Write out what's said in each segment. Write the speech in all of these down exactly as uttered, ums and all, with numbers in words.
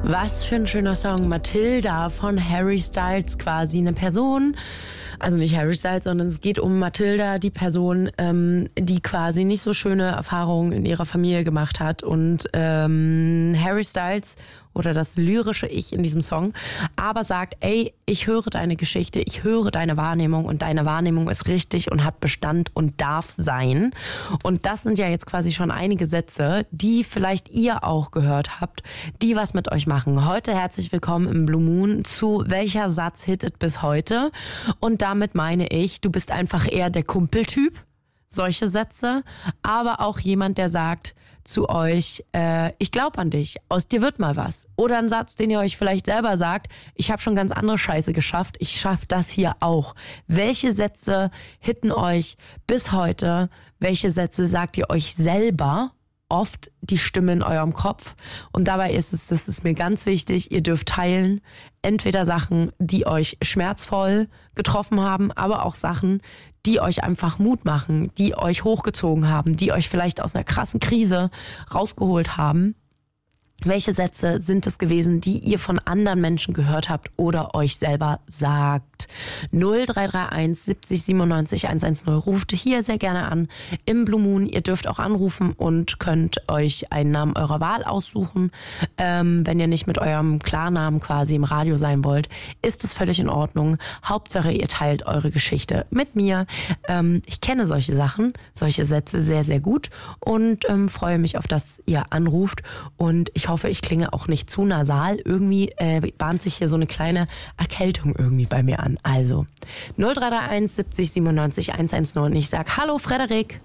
Was für ein schöner Song. Matilda von Harry Styles quasi. Eine Person, also nicht Harry Styles, sondern es geht um Matilda, die Person, ähm, die quasi nicht so schöne Erfahrungen in ihrer Familie gemacht hat. Und ähm, Harry Styles oder das lyrische Ich in diesem Song, aber sagt, ey, ich höre deine Geschichte, ich höre deine Wahrnehmung und deine Wahrnehmung ist richtig und hat Bestand und darf sein. Und das sind ja jetzt quasi schon einige Sätze, die vielleicht ihr auch gehört habt, die was mit euch machen. Heute herzlich willkommen im Blue Moon zu Welcher Satz hittet bis heute? Und damit meine ich, du bist einfach eher der Kumpeltyp, solche Sätze, aber auch jemand, der sagt zu euch, äh, ich glaube an dich, aus dir wird mal was. Oder ein Satz, den ihr euch vielleicht selber sagt, ich habe schon ganz andere Scheiße geschafft, ich schaffe das hier auch. Welche Sätze hitten euch bis heute? Welche Sätze sagt ihr euch selber? Oft die Stimme in eurem Kopf. Und dabei ist es, das ist mir ganz wichtig, ihr dürft teilen, entweder Sachen, die euch schmerzvoll getroffen haben, aber auch Sachen, die euch einfach Mut machen, die euch hochgezogen haben, die euch vielleicht aus einer krassen Krise rausgeholt haben. Welche Sätze sind es gewesen, die ihr von anderen Menschen gehört habt oder euch selber sagt? null drei drei eins siebzig siebenundneunzig hundertzehn ruft hier sehr gerne an im Blue Moon. Ihr dürft auch anrufen und könnt euch einen Namen eurer Wahl aussuchen. Ähm, wenn ihr nicht mit eurem Klarnamen quasi im Radio sein wollt, ist es völlig in Ordnung. Hauptsache, ihr teilt eure Geschichte mit mir. Ähm, ich kenne solche Sachen, solche Sätze sehr, sehr gut und ähm, freue mich auf, dass ihr anruft. Und ich hoffe, ich klinge auch nicht zu nasal. Irgendwie äh, bahnt sich hier so eine kleine Erkältung irgendwie bei mir an. Also null drei drei eins siebzig siebenundneunzig hundertzehn und ich sag Hallo Frederik.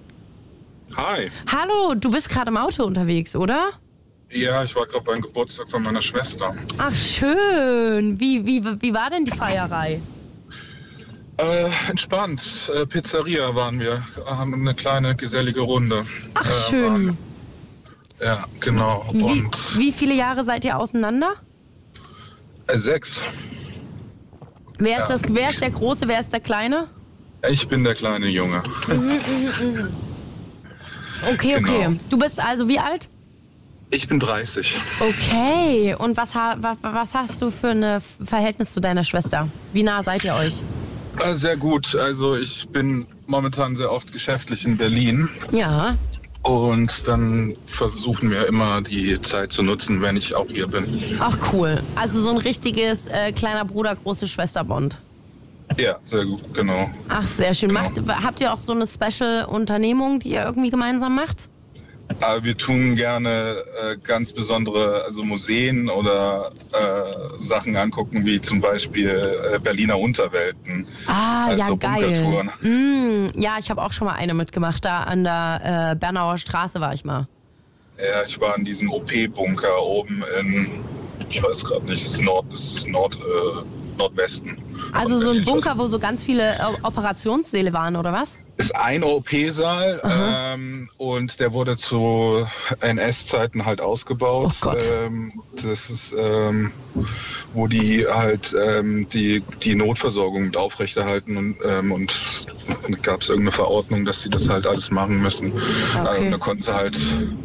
Hi. Hallo, du bist gerade im Auto unterwegs, oder? Ja, ich war gerade beim Geburtstag von meiner Schwester. Ach schön. Wie, wie, wie war denn die Feierei? Äh, entspannt. Äh, Pizzeria waren wir. Haben eine kleine gesellige Runde. Ach äh, schön. Waren, ja, genau. Wie, Und wie viele Jahre seid ihr auseinander? äh, sechs. Wer ist, Ja. das, wer ist der Große, wer ist der Kleine? Ich bin der kleine Junge. Okay, Genau. okay. Du bist also wie alt? Ich bin dreißig. Okay. Und was, ha- wa- was hast du für ein Verhältnis zu deiner Schwester? Wie nah seid ihr euch? Äh, sehr gut. Also ich bin momentan sehr oft geschäftlich in Berlin. Ja. Und dann versuchen wir immer die Zeit zu nutzen, wenn ich auch hier bin. Ach cool. Also so ein richtiges äh, kleiner Bruder, große Schwester-Bond. Ja, sehr gut, genau. Ach, sehr schön. Genau. Macht, habt ihr auch so eine Special-Unternehmung, die ihr irgendwie gemeinsam macht? Aber wir tun gerne äh, ganz besondere, also Museen oder äh, Sachen angucken, wie zum Beispiel äh, Berliner Unterwelten. Ah, also ja, geil. Bunkertouren. Mm, ja, ich habe auch schon mal eine mitgemacht. Da an der äh, Bernauer Straße war ich mal. Ja, ich war in diesem O P-Bunker oben in, ich weiß gerade nicht, es ist Nord, es ist Nord, äh, Nordwesten. Also so ein Bunker, wo so ganz viele äh, Operationssäle waren, oder was? Ist ein O P-Saal ähm, und der wurde zu N S-Zeiten halt ausgebaut. Oh Gott. Ähm, das ist, ähm, wo die halt ähm, die, die Notversorgung mit aufrechterhalten und, ähm, und gab es irgendeine Verordnung, dass sie das halt alles machen müssen. Okay. Ähm, da konnten sie halt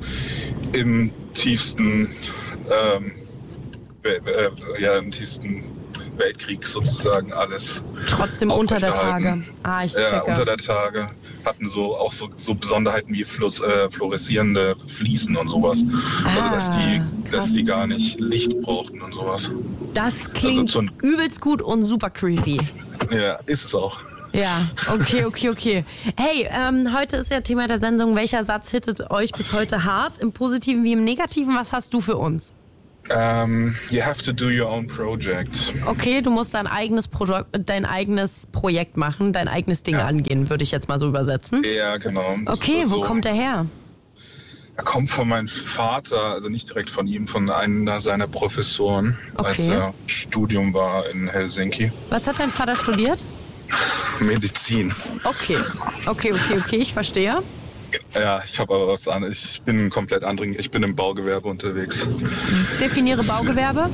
im tiefsten, ähm, äh, ja, im tiefsten Weltkrieg sozusagen alles. Trotzdem unter der Tage. aufrechterhalten. Ah, ich Ja, checke. unter der Tage. Hatten so auch so, so Besonderheiten wie Fluss, äh, fluoreszierende Fliesen und sowas. also dass die, krass. dass die gar nicht Licht brauchten und sowas. Das klingt Also so ein- übelst gut und super creepy. Ja, ist es auch. Ja, okay, okay, okay. Hey, ähm, heute ist ja Thema der Sendung, welcher Satz hittet euch bis heute hart? Im Positiven wie im Negativen, was hast du für uns? Ähm, you have to do your own project. Okay, du musst dein eigenes, Produ- dein eigenes Projekt machen, dein eigenes Ding Ja. angehen, würde ich jetzt mal so übersetzen. Ja, genau. Okay, so, wo kommt der her? Er kommt von meinem Vater, also nicht direkt von ihm, von einer seiner Professoren, Okay. als er Studium war in Helsinki. Was hat dein Vater studiert? Medizin. Okay, okay, okay, okay, ich verstehe. Ja, ich habe aber was anderes. Ich bin komplett anderen. Ich bin im Baugewerbe unterwegs. Definiere Baugewerbe.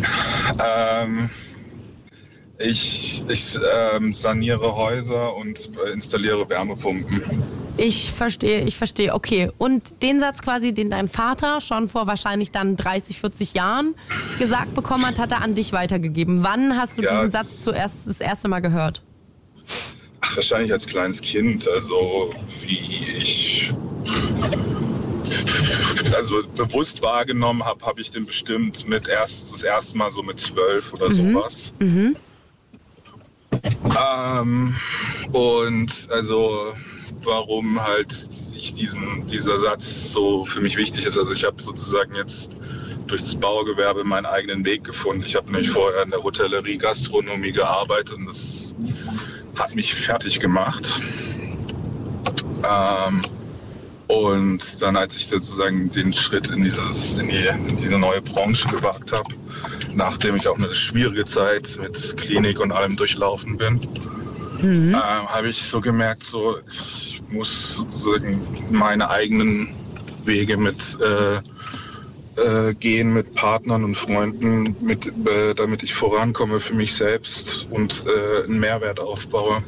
Ähm, ich ich ähm, saniere Häuser und äh, installiere Wärmepumpen. Ich verstehe, ich verstehe. Okay, und den Satz quasi, den dein Vater schon vor wahrscheinlich dann dreißig, vierzig Jahren gesagt bekommen hat, hat er an dich weitergegeben. Wann hast du ja. diesen Satz zuerst das erste Mal gehört? Ach, wahrscheinlich als kleines Kind, also wie ich also bewusst wahrgenommen habe, habe ich den bestimmt mit erst das erste Mal so mit zwölf oder mhm. sowas. Mhm. Ähm, und also warum halt ich diesen, dieser Satz so für mich wichtig ist. Also ich habe sozusagen jetzt durch das Baugewerbe meinen eigenen Weg gefunden. Ich habe nämlich vorher in der Hotellerie, Gastronomie gearbeitet und das hat mich fertig gemacht. Ähm, und dann, als ich sozusagen den Schritt in, dieses, in, die, in diese neue Branche gewagt habe, nachdem ich auch eine schwierige Zeit mit Klinik und allem durchlaufen bin, mhm. äh, habe ich so gemerkt, so, ich muss sozusagen meine eigenen Wege mit äh, äh, gehen mit Partnern und Freunden, mit, äh, damit ich vorankomme für mich selbst und äh, einen Mehrwert aufbaue.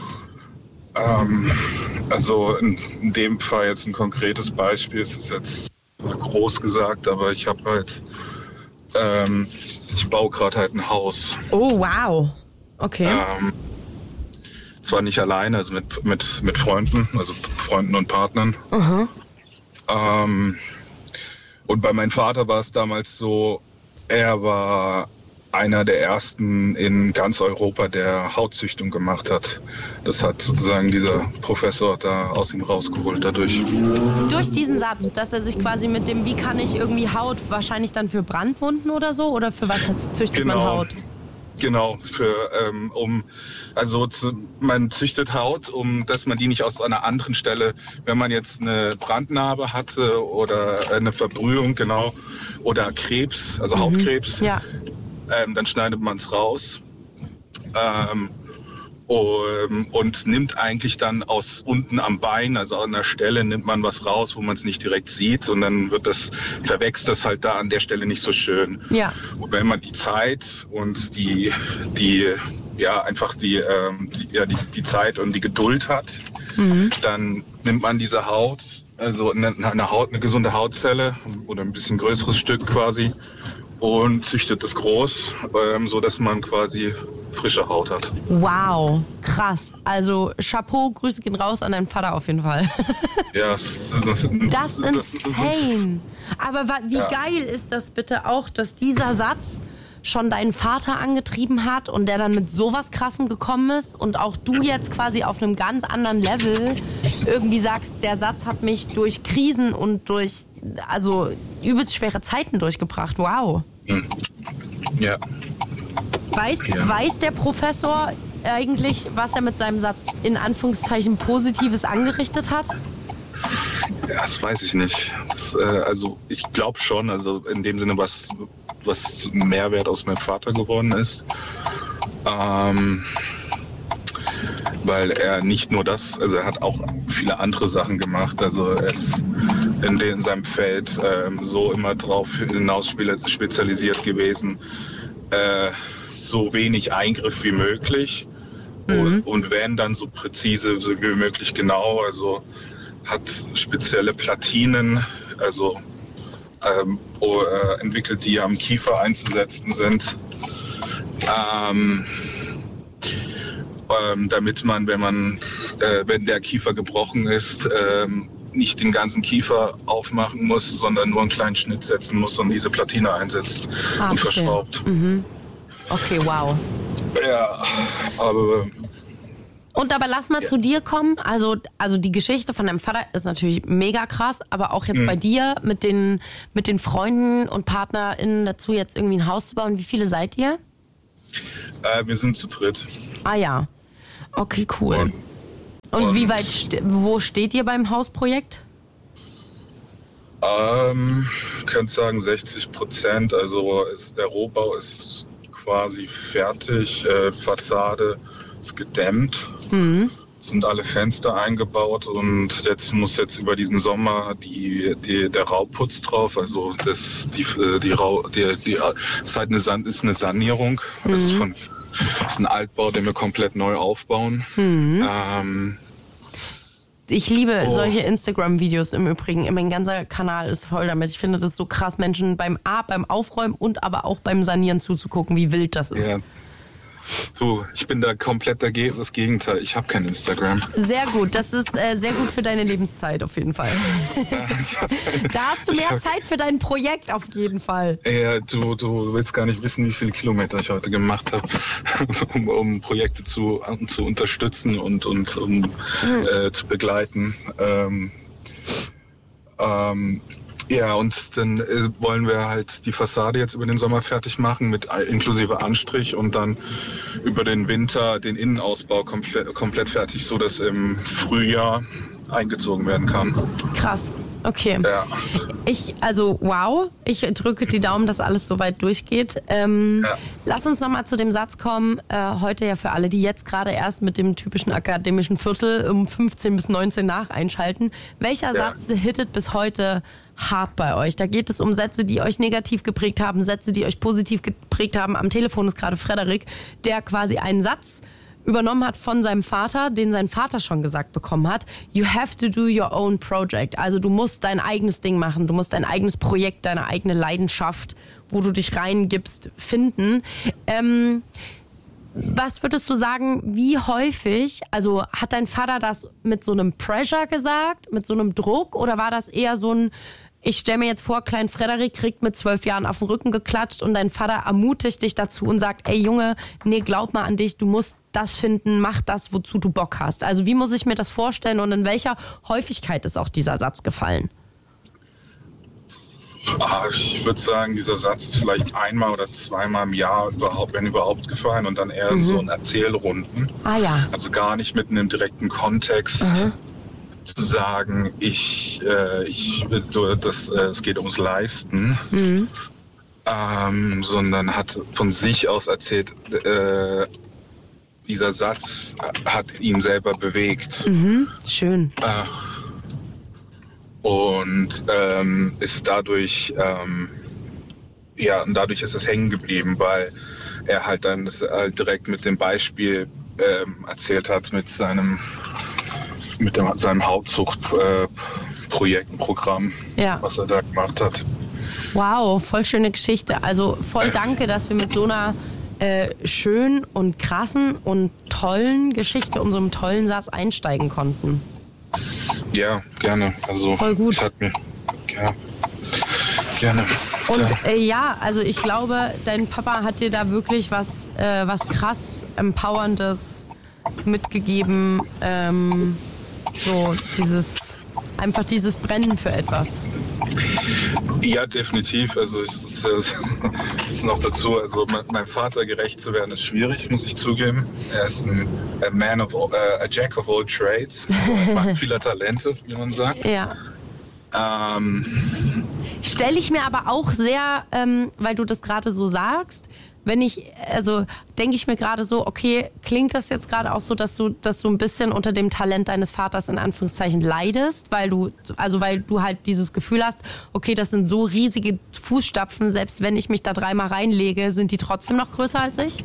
Ähm, also in, in dem Fall jetzt ein konkretes Beispiel, es ist jetzt groß gesagt, aber ich habe halt, ähm, ich baue gerade halt ein Haus. Oh, wow. Okay. Ähm, zwar nicht alleine, also mit, mit, mit Freunden, also Freunden und Partnern. Uh-huh. Ähm, und bei meinem Vater war es damals so, er war einer der ersten in ganz Europa, der Hautzüchtung gemacht hat. Das hat sozusagen dieser Professor da aus ihm rausgeholt dadurch. Durch diesen Satz, dass er sich quasi mit dem, wie kann ich irgendwie Haut, wahrscheinlich dann für Brandwunden oder so? Oder für was züchtet genau. man Haut? Genau, für, ähm, um, also zu, man züchtet Haut, um dass man die nicht aus einer anderen Stelle, wenn man jetzt eine Brandnarbe hatte oder eine Verbrühung, genau, oder Krebs, also mhm. Hautkrebs, ja. ähm, dann schneidet man es raus ähm, um, und nimmt eigentlich dann aus unten am Bein, also an der Stelle, nimmt man was raus, wo man es nicht direkt sieht und dann wird das, verwächst das halt da an der Stelle nicht so schön. Ja. Und wenn man die Zeit und die, die ja einfach die, ähm, die, ja, die, die Zeit und die Geduld hat, mhm. dann nimmt man diese Haut, also eine, eine Haut, eine gesunde Hautzelle oder ein bisschen größeres Stück quasi und züchtet es groß, ähm, so dass man quasi frische Haut hat. Wow, krass. Also Chapeau, Grüße gehen raus an deinen Vater auf jeden Fall. Ja, das, das, das ist insane. Aber wie ja. geil ist das bitte auch, dass dieser Satz schon deinen Vater angetrieben hat und der dann mit sowas Krassem gekommen ist und auch du jetzt quasi auf einem ganz anderen Level irgendwie sagst, der Satz hat mich durch Krisen und durch also übelst schwere Zeiten durchgebracht. Wow. Ja. Weiß, ja. weiß der Professor eigentlich, was er mit seinem Satz in Anführungszeichen Positives angerichtet hat? Ja, das weiß ich nicht. Das, äh, also ich glaube schon, also in dem Sinne, was, was Mehrwert aus meinem Vater geworden ist. Ähm, weil er nicht nur das, also er hat auch viele andere Sachen gemacht. Also er ist in, den, in seinem Feld ähm, so immer drauf hinaus spezialisiert gewesen, äh, so wenig Eingriff wie möglich mhm. und, und wenn dann so präzise wie möglich genau. Also hat spezielle Platinen, also ähm, äh, entwickelt, die am Kiefer einzusetzen sind, ähm, ähm, damit man, wenn man, äh, wenn der Kiefer gebrochen ist, ähm, nicht den ganzen Kiefer aufmachen muss, sondern nur einen kleinen Schnitt setzen muss und diese Platine einsetzt ah, und verschraubt. Mhm. Okay, wow. Ja, aber... Und aber lass mal ja. zu dir kommen. Also, also die Geschichte von deinem Vater ist natürlich mega krass, aber auch jetzt mhm. bei dir mit den, mit den Freunden und PartnerInnen dazu, jetzt irgendwie ein Haus zu bauen. Wie viele seid ihr? Äh, wir sind zu dritt. Ah ja. Okay, cool. Und, und, und wie weit, st- wo steht ihr beim Hausprojekt? Ähm, ich könnte sagen sechzig Prozent. Also ist, der Rohbau ist quasi fertig. Äh, Fassade ist gedämmt. Mhm. Sind alle Fenster eingebaut und jetzt muss jetzt über diesen Sommer die, die, der Rauputz drauf. Also das, die, die, die, die, ist halt eine, San, ist eine Sanierung. Mhm. Das ist, von, das ist ein Altbau, den wir komplett neu aufbauen. Mhm. Ähm, Ich liebe Oh. solche Instagram-Videos im Übrigen. Mein ganzer Kanal ist voll damit. Ich finde das so krass, Menschen beim A, beim Aufräumen und aber auch beim Sanieren zuzugucken, wie wild das ist. Ja. So, ich bin da komplett dagegen, das Gegenteil. Ich habe kein Instagram. Sehr gut, das ist äh, sehr gut für deine Lebenszeit auf jeden Fall. Da hast du mehr Zeit für dein Projekt auf jeden Fall. Ja, du, du willst gar nicht wissen, wie viele Kilometer ich heute gemacht habe, um, um Projekte zu, zu unterstützen und, und um mhm. äh, zu begleiten. Ähm, ähm, Ja, und dann äh, wollen wir halt die Fassade jetzt über den Sommer fertig machen, mit äh, inklusive Anstrich und dann über den Winter den Innenausbau komplett, komplett fertig, so dass im Frühjahr eingezogen werden kann. Krass, okay. Ja. Ich, also wow, ich drücke die Daumen, dass alles soweit durchgeht. Ähm, Ja. Lass uns nochmal zu dem Satz kommen, äh, heute ja für alle, die jetzt gerade erst mit dem typischen akademischen Viertel um fünfzehn bis neunzehn nach einschalten. Welcher Ja. Satz hittet bis heute hart bei euch? Da geht es um Sätze, die euch negativ geprägt haben, Sätze, die euch positiv geprägt haben. Am Telefon ist gerade Frederik, der quasi einen Satz übernommen hat von seinem Vater, den sein Vater schon gesagt bekommen hat. You have to do your own project. Also du musst dein eigenes Ding machen, du musst dein eigenes Projekt, deine eigene Leidenschaft, wo du dich reingibst, finden. Ähm, was würdest du sagen, wie häufig, also hat dein Vater das mit so einem Pressure gesagt, mit so einem Druck, oder war das eher so ein, ich stelle mir jetzt vor, klein Frederik kriegt mit zwölf Jahren auf den Rücken geklatscht und dein Vater ermutigt dich dazu und sagt, ey Junge, nee, glaub mal an dich, du musst das finden, mach das, wozu du Bock hast. Also wie muss ich mir das vorstellen und in welcher Häufigkeit ist auch dieser Satz gefallen? Ah, ich würde sagen, dieser Satz ist vielleicht einmal oder zweimal im Jahr überhaupt, wenn überhaupt, gefallen und dann eher Mhm. so in Erzählrunden. Ah ja. Also gar nicht mitten im direkten Kontext. Mhm. Zu sagen, ich, äh, ich, so, das, äh, es geht ums Leisten, Mhm. ähm, sondern hat von sich aus erzählt, äh, dieser Satz hat ihn selber bewegt. Mhm. Schön. Äh, und ähm, ist dadurch, ähm, ja, und dadurch ist es hängen geblieben, weil er halt dann das halt direkt mit dem Beispiel ähm, erzählt hat, mit seinem mit dem, seinem Hautzuchtprojekt, äh, Programm, Ja. was er da gemacht hat. Wow, voll schöne Geschichte. Also voll danke, dass wir mit so einer äh, schönen und krassen und tollen Geschichte und so einem tollen Satz einsteigen konnten. Ja, gerne. Also Voll gut. Ich hat mir, ja, gerne. Und äh, ja, also ich glaube, dein Papa hat dir da wirklich was, äh, was krass Empowerndes mitgegeben. Ähm, so dieses, einfach dieses Brennen für etwas. Ja, definitiv. Also es ist, es ist noch dazu, also meinem Vater gerecht zu werden, ist schwierig, muss ich zugeben. Er ist ein a man of all, uh, a jack of all trades, also ein Mann vieler Talente, wie man sagt. Ja. Ähm, Stelle ich mir aber auch sehr, ähm, weil du das gerade so sagst, wenn ich, also denke ich mir gerade so, okay, klingt das jetzt gerade auch so, dass du, dass du ein bisschen unter dem Talent deines Vaters in Anführungszeichen leidest, weil du, also weil du halt dieses Gefühl hast, okay, das sind so riesige Fußstapfen, selbst wenn ich mich da dreimal reinlege, sind die trotzdem noch größer als ich?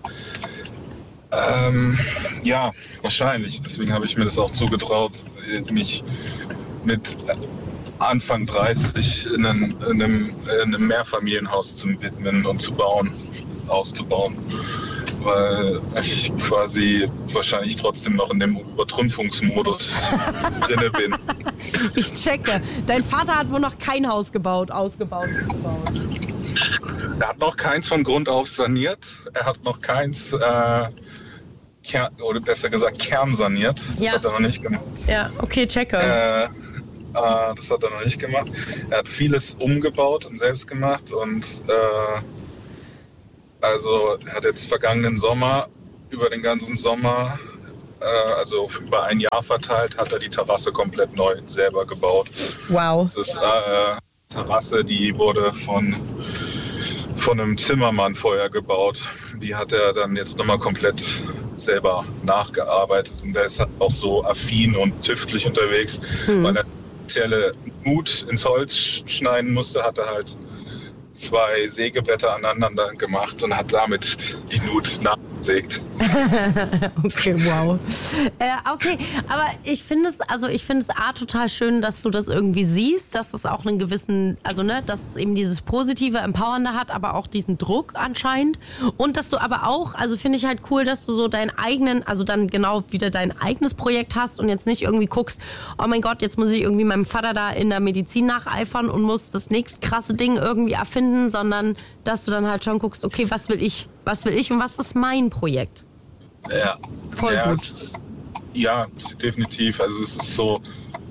ähm, ja, wahrscheinlich. Deswegen habe ich mir das auch zugetraut, mich mit Anfang dreißig in einem, in einem, in einem Mehrfamilienhaus zu widmen und zu bauen, auszubauen. Weil ich quasi wahrscheinlich trotzdem noch in dem Übertrumpfungsmodus drinne bin. Ich checke. Dein Vater hat wohl noch kein Haus gebaut, ausgebaut, gebaut. Er hat noch keins von Grund auf saniert. Er hat noch keins, äh, Kern, oder besser gesagt, kernsaniert. Das Ja. hat er noch nicht gemacht. Ja, okay, checke. Äh, äh, das hat er noch nicht gemacht. Er hat vieles umgebaut und selbst gemacht und äh, also er hat jetzt vergangenen Sommer, über den ganzen Sommer, äh, also über ein Jahr verteilt, hat er die Terrasse komplett neu selber gebaut. Wow. Das ist eine äh, Terrasse, die wurde von, von einem Zimmermann vorher gebaut. Die hat er dann jetzt nochmal komplett selber nachgearbeitet. Und der ist halt auch so affin und tüftlich unterwegs, Hm. weil er spezielle Mut ins Holz schneiden musste, hat er halt zwei Sägeblätter aneinander gemacht und hat damit die Nut nach sägt. Okay, wow. Äh, okay, aber ich finde es, also ich finde es A, total schön, dass du das irgendwie siehst, dass es auch einen gewissen, also ne, dass es eben dieses positive, empowernde hat, aber auch diesen Druck anscheinend. Und dass du aber auch, also finde ich halt cool, dass du so deinen eigenen, also dann genau wieder dein eigenes Projekt hast und jetzt nicht irgendwie guckst, oh mein Gott, jetzt muss ich irgendwie meinem Vater da in der Medizin nacheifern und muss das nächste krasse Ding irgendwie erfinden, sondern dass du dann halt schon guckst, okay, was will ich? Was will ich und was ist mein Projekt? Ja, voll ja, gut. Es ist, ja, definitiv. Also es ist so,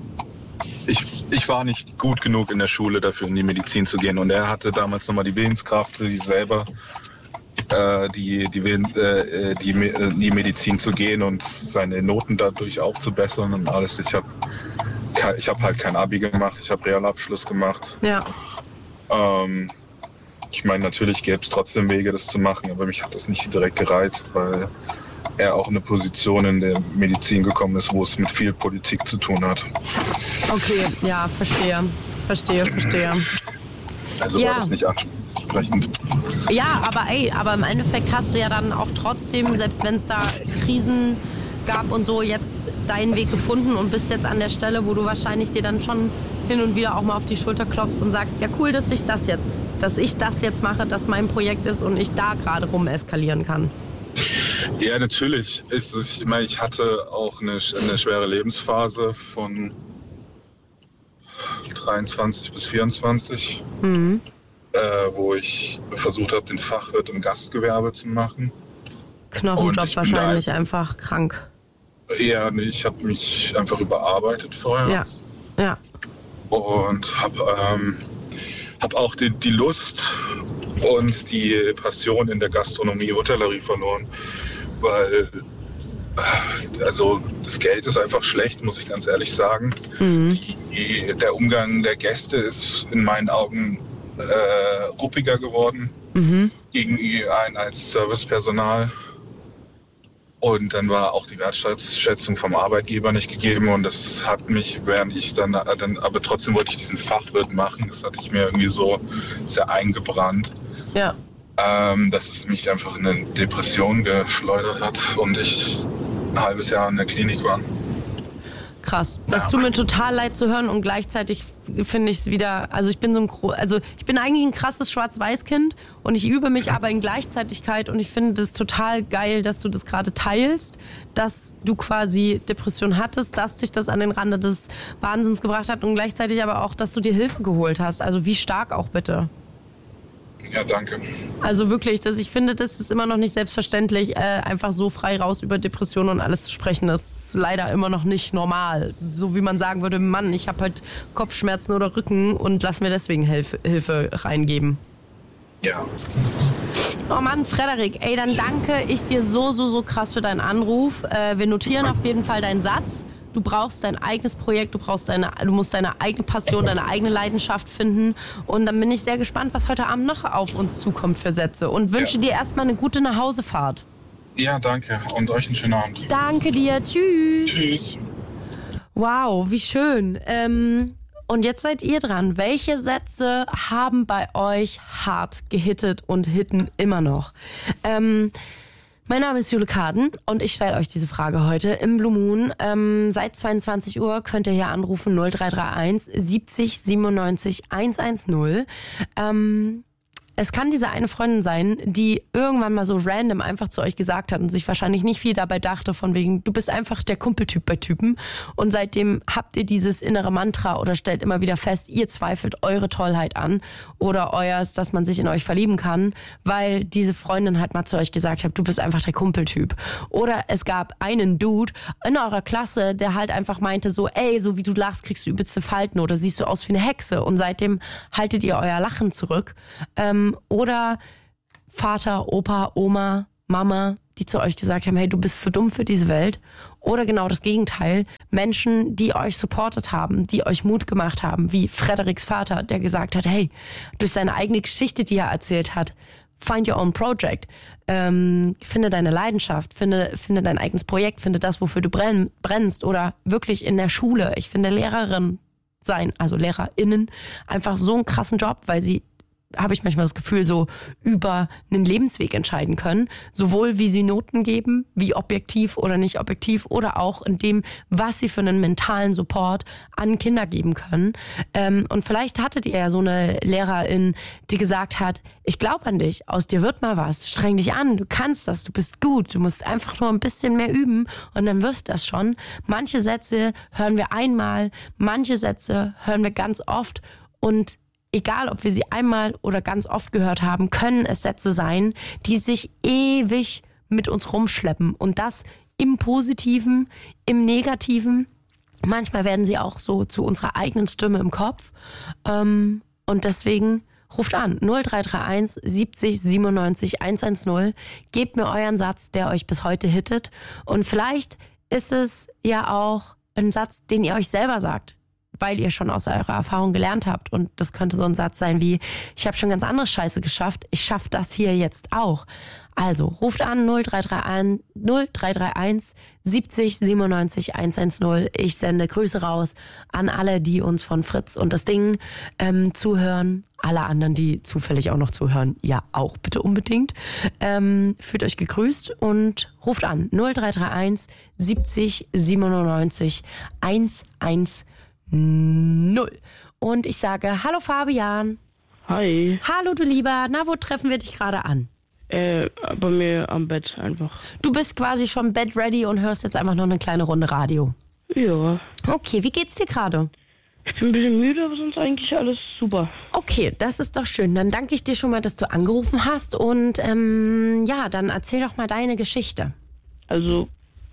ich, ich war nicht gut genug in der Schule dafür, in die Medizin zu gehen. Und er hatte damals nochmal die Willenskraft für sich selber, äh, die, die, äh, die, in die Medizin zu gehen und seine Noten dadurch aufzubessern und alles. Ich habe ich hab halt kein Abi gemacht, ich habe Realabschluss gemacht. Ja. Ähm, Ich meine, natürlich gäbe es trotzdem Wege, das zu machen, aber mich hat das nicht direkt gereizt, weil er auch in eine Position in der Medizin gekommen ist, wo es mit viel Politik zu tun hat. Okay, ja, verstehe. Verstehe, verstehe. Also ja. war das nicht ansprechend. Ja, aber ey, aber im Endeffekt hast du ja dann auch trotzdem, selbst wenn es da Krisen gab und so, jetzt deinen Weg gefunden und bist jetzt an der Stelle, wo du wahrscheinlich dir dann schon hin und wieder auch mal auf die Schulter klopfst und sagst, ja cool, dass ich das jetzt, dass ich das jetzt mache, dass mein Projekt ist und ich da gerade rum eskalieren kann. Ja, natürlich. Ist es, ich meine, ich hatte auch eine, eine schwere Lebensphase von dreiundzwanzig bis vierundzwanzig, Mhm. äh, wo ich versucht habe, den Fachwirt im Gastgewerbe zu machen. Knochenjob wahrscheinlich, einfach krank. Ja, nee, ich habe mich einfach überarbeitet vorher. Ja, ja. Und habe ähm, hab auch die, die Lust und die Passion in der Gastronomie, Hotellerie verloren, weil äh, also das Geld ist einfach schlecht, muss ich ganz ehrlich sagen. Mhm. Die, der Umgang der Gäste ist in meinen Augen äh, ruppiger geworden Mhm. gegenüber ein als Servicepersonal. Und dann war auch die Wertschätzung vom Arbeitgeber nicht gegeben und das hat mich, während ich dann, dann aber trotzdem wollte ich diesen Fachwirt machen, das hatte ich mir irgendwie so sehr eingebrannt, Ja. ähm, dass es mich einfach in eine Depression geschleudert hat und ich ein halbes Jahr in der Klinik war. Krass. Das tut mir total leid zu hören und gleichzeitig finde ich es wieder, also ich bin so ein, also ich bin eigentlich ein krasses Schwarz-Weiß-Kind und ich übe mich aber in Gleichzeitigkeit und ich finde das total geil, dass du das gerade teilst, dass du quasi Depression hattest, dass dich das an den Rande des Wahnsinns gebracht hat und gleichzeitig aber auch, dass du dir Hilfe geholt hast. Also wie stark auch bitte. Ja, danke. Also wirklich, dass ich finde, das ist immer noch nicht selbstverständlich, äh, einfach so frei raus über Depressionen und alles zu sprechen. Das ist leider immer noch nicht normal. So wie man sagen würde, Mann, ich habe halt Kopfschmerzen oder Rücken und lass mir deswegen Hilfe, Hilfe reingeben. Ja. Oh Mann, Frederik, ey, dann danke ich dir so, so, so krass für deinen Anruf. Äh, wir notieren auf jeden Fall deinen Satz. Du brauchst dein eigenes Projekt, du brauchst deine, du musst deine eigene Passion, deine eigene Leidenschaft finden. Und dann bin ich sehr gespannt, was heute Abend noch auf uns zukommt für Sätze. Und wünsche ja. dir erstmal eine gute Nachhausefahrt. Ja, danke. Und euch einen schönen Abend. Danke dir. Tschüss. Tschüss. Wow, wie schön. Ähm, und jetzt seid ihr dran. Welche Sätze haben bei euch hart gehittet und hitten immer noch? Ähm... Mein Name ist Jule Kaden und ich stelle euch diese Frage heute im Blue Moon. Ähm, seit zweiundzwanzig Uhr könnt ihr hier anrufen null drei drei eins siebzig siebenundneunzig hundertzehn. Ähm, es kann diese eine Freundin sein, die irgendwann mal so random einfach zu euch gesagt hat und sich wahrscheinlich nicht viel dabei dachte, von wegen, du bist einfach der Kumpeltyp bei Typen. Und seitdem habt ihr dieses innere Mantra oder stellt immer wieder fest, ihr zweifelt eure Tollheit an oder euers, dass man sich in euch verlieben kann, weil diese Freundin halt mal zu euch gesagt hat, du bist einfach der Kumpeltyp. Oder es gab einen Dude in eurer Klasse, der halt einfach meinte so, ey, so wie du lachst, kriegst du übelste Falten oder siehst du aus wie eine Hexe. Und seitdem haltet ihr euer Lachen zurück. Ähm, Oder Vater, Opa, Oma, Mama, die zu euch gesagt haben, hey, du bist zu dumm für diese Welt. Oder genau das Gegenteil, Menschen, die euch supportet haben, die euch Mut gemacht haben, wie Frederiks Vater, der gesagt hat, hey, durch seine eigene Geschichte, die er erzählt hat, find your own project. Ähm, finde deine Leidenschaft, finde, finde dein eigenes Projekt, finde das, wofür du brenn, brennst. Oder wirklich in der Schule. Ich finde Lehrerin sein, also LehrerInnen, einfach so einen krassen Job, weil sie habe ich manchmal das Gefühl, so über einen Lebensweg entscheiden können. Sowohl wie sie Noten geben, wie objektiv oder nicht objektiv oder auch in dem, was sie für einen mentalen Support an Kinder geben können. Ähm, und vielleicht hattet ihr ja so eine Lehrerin, die gesagt hat, ich glaube an dich, aus dir wird mal was, streng dich an, du kannst das, du bist gut, du musst einfach nur ein bisschen mehr üben und dann wirst du das schon. Manche Sätze hören wir einmal, manche Sätze hören wir ganz oft und egal, ob wir sie einmal oder ganz oft gehört haben, können es Sätze sein, die sich ewig mit uns rumschleppen. Und das im Positiven, im Negativen. Manchmal werden sie auch so zu unserer eigenen Stimme im Kopf. Und deswegen ruft an null drei drei eins siebzig siebenundneunzig hundertzehn. Gebt mir euren Satz, der euch bis heute hittet. Und vielleicht ist es ja auch ein Satz, den ihr euch selber sagt, weil ihr schon aus eurer Erfahrung gelernt habt. Und das könnte so ein Satz sein wie, ich habe schon ganz andere Scheiße geschafft, ich schaffe das hier jetzt auch. Also ruft an null drei drei eins siebzig siebenundneunzig hundertzehn. Ich sende Grüße raus an alle, die uns von Fritz und das Ding ähm, zuhören. Alle anderen, die zufällig auch noch zuhören, ja auch bitte unbedingt. Ähm, fühlt euch gegrüßt und ruft an null drei drei eins siebzig siebenundneunzig hundertzehn. Null. Und ich sage, hallo Fabian. Hi. Hallo du Lieber, na, wo treffen wir dich gerade an? Äh, bei mir am Bett einfach. Du bist quasi schon bed ready und hörst jetzt einfach noch eine kleine Runde Radio. Ja. Okay, wie geht's dir gerade? Ich bin ein bisschen müde, aber sonst eigentlich alles super. Okay, das ist doch schön. Dann danke ich dir schon mal, dass du angerufen hast und ähm, ja, dann erzähl doch mal deine Geschichte. Also,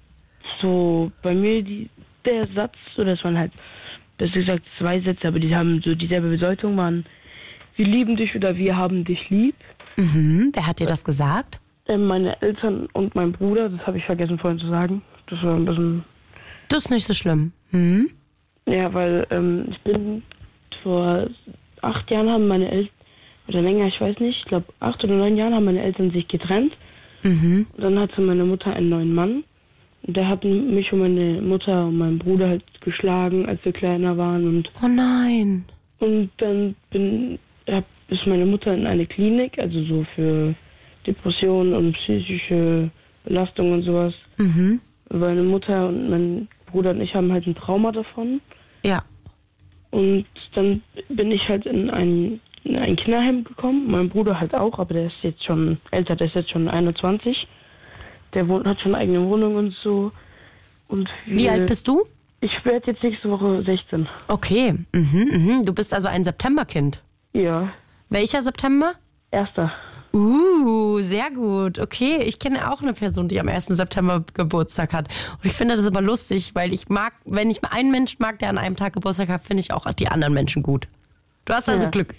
so bei mir die, der Satz, so das waren halt besser gesagt zwei Sätze, aber die haben so dieselbe Bedeutung, waren wir lieben dich oder wir haben dich lieb. Mhm, wer hat dir das gesagt? Äh, meine Eltern und mein Bruder, das habe ich vergessen vorhin zu sagen. Das war ein bisschen... Das ist nicht so schlimm. Mhm. Ja, weil ähm, ich bin vor acht Jahren haben meine Eltern, oder länger, ich weiß nicht, ich glaube acht oder neun Jahren haben meine Eltern sich getrennt. Mhm. Und dann hatte meine Mutter einen neuen Mann. Und der hat mich und meine Mutter und meinen Bruder halt geschlagen, als wir kleiner waren. Und, oh nein. und dann bin, hab, ist meine Mutter in eine Klinik, also so für Depressionen und psychische Belastung und sowas. Mhm. Meine Mutter und mein Bruder und ich haben halt ein Trauma davon. Ja. Und dann bin ich halt in ein, in ein Kinderheim gekommen. Mein Bruder halt auch, aber der ist jetzt schon älter, der ist jetzt schon einundzwanzig. Der wohnt, hat schon eine eigene Wohnung und so. Und wir, Wie alt bist du? Ich werde jetzt nächste Woche sechzehn. Okay, mhm, mhm. Du bist also ein Septemberkind. Ja. Welcher September? Erster. Uh, sehr gut. Okay, ich kenne auch eine Person, die am ersten September Geburtstag hat. Und ich finde das immer lustig, weil ich mag, wenn ich einen Menschen mag, der an einem Tag Geburtstag hat, finde ich auch die anderen Menschen gut. Du hast also ja. Glück.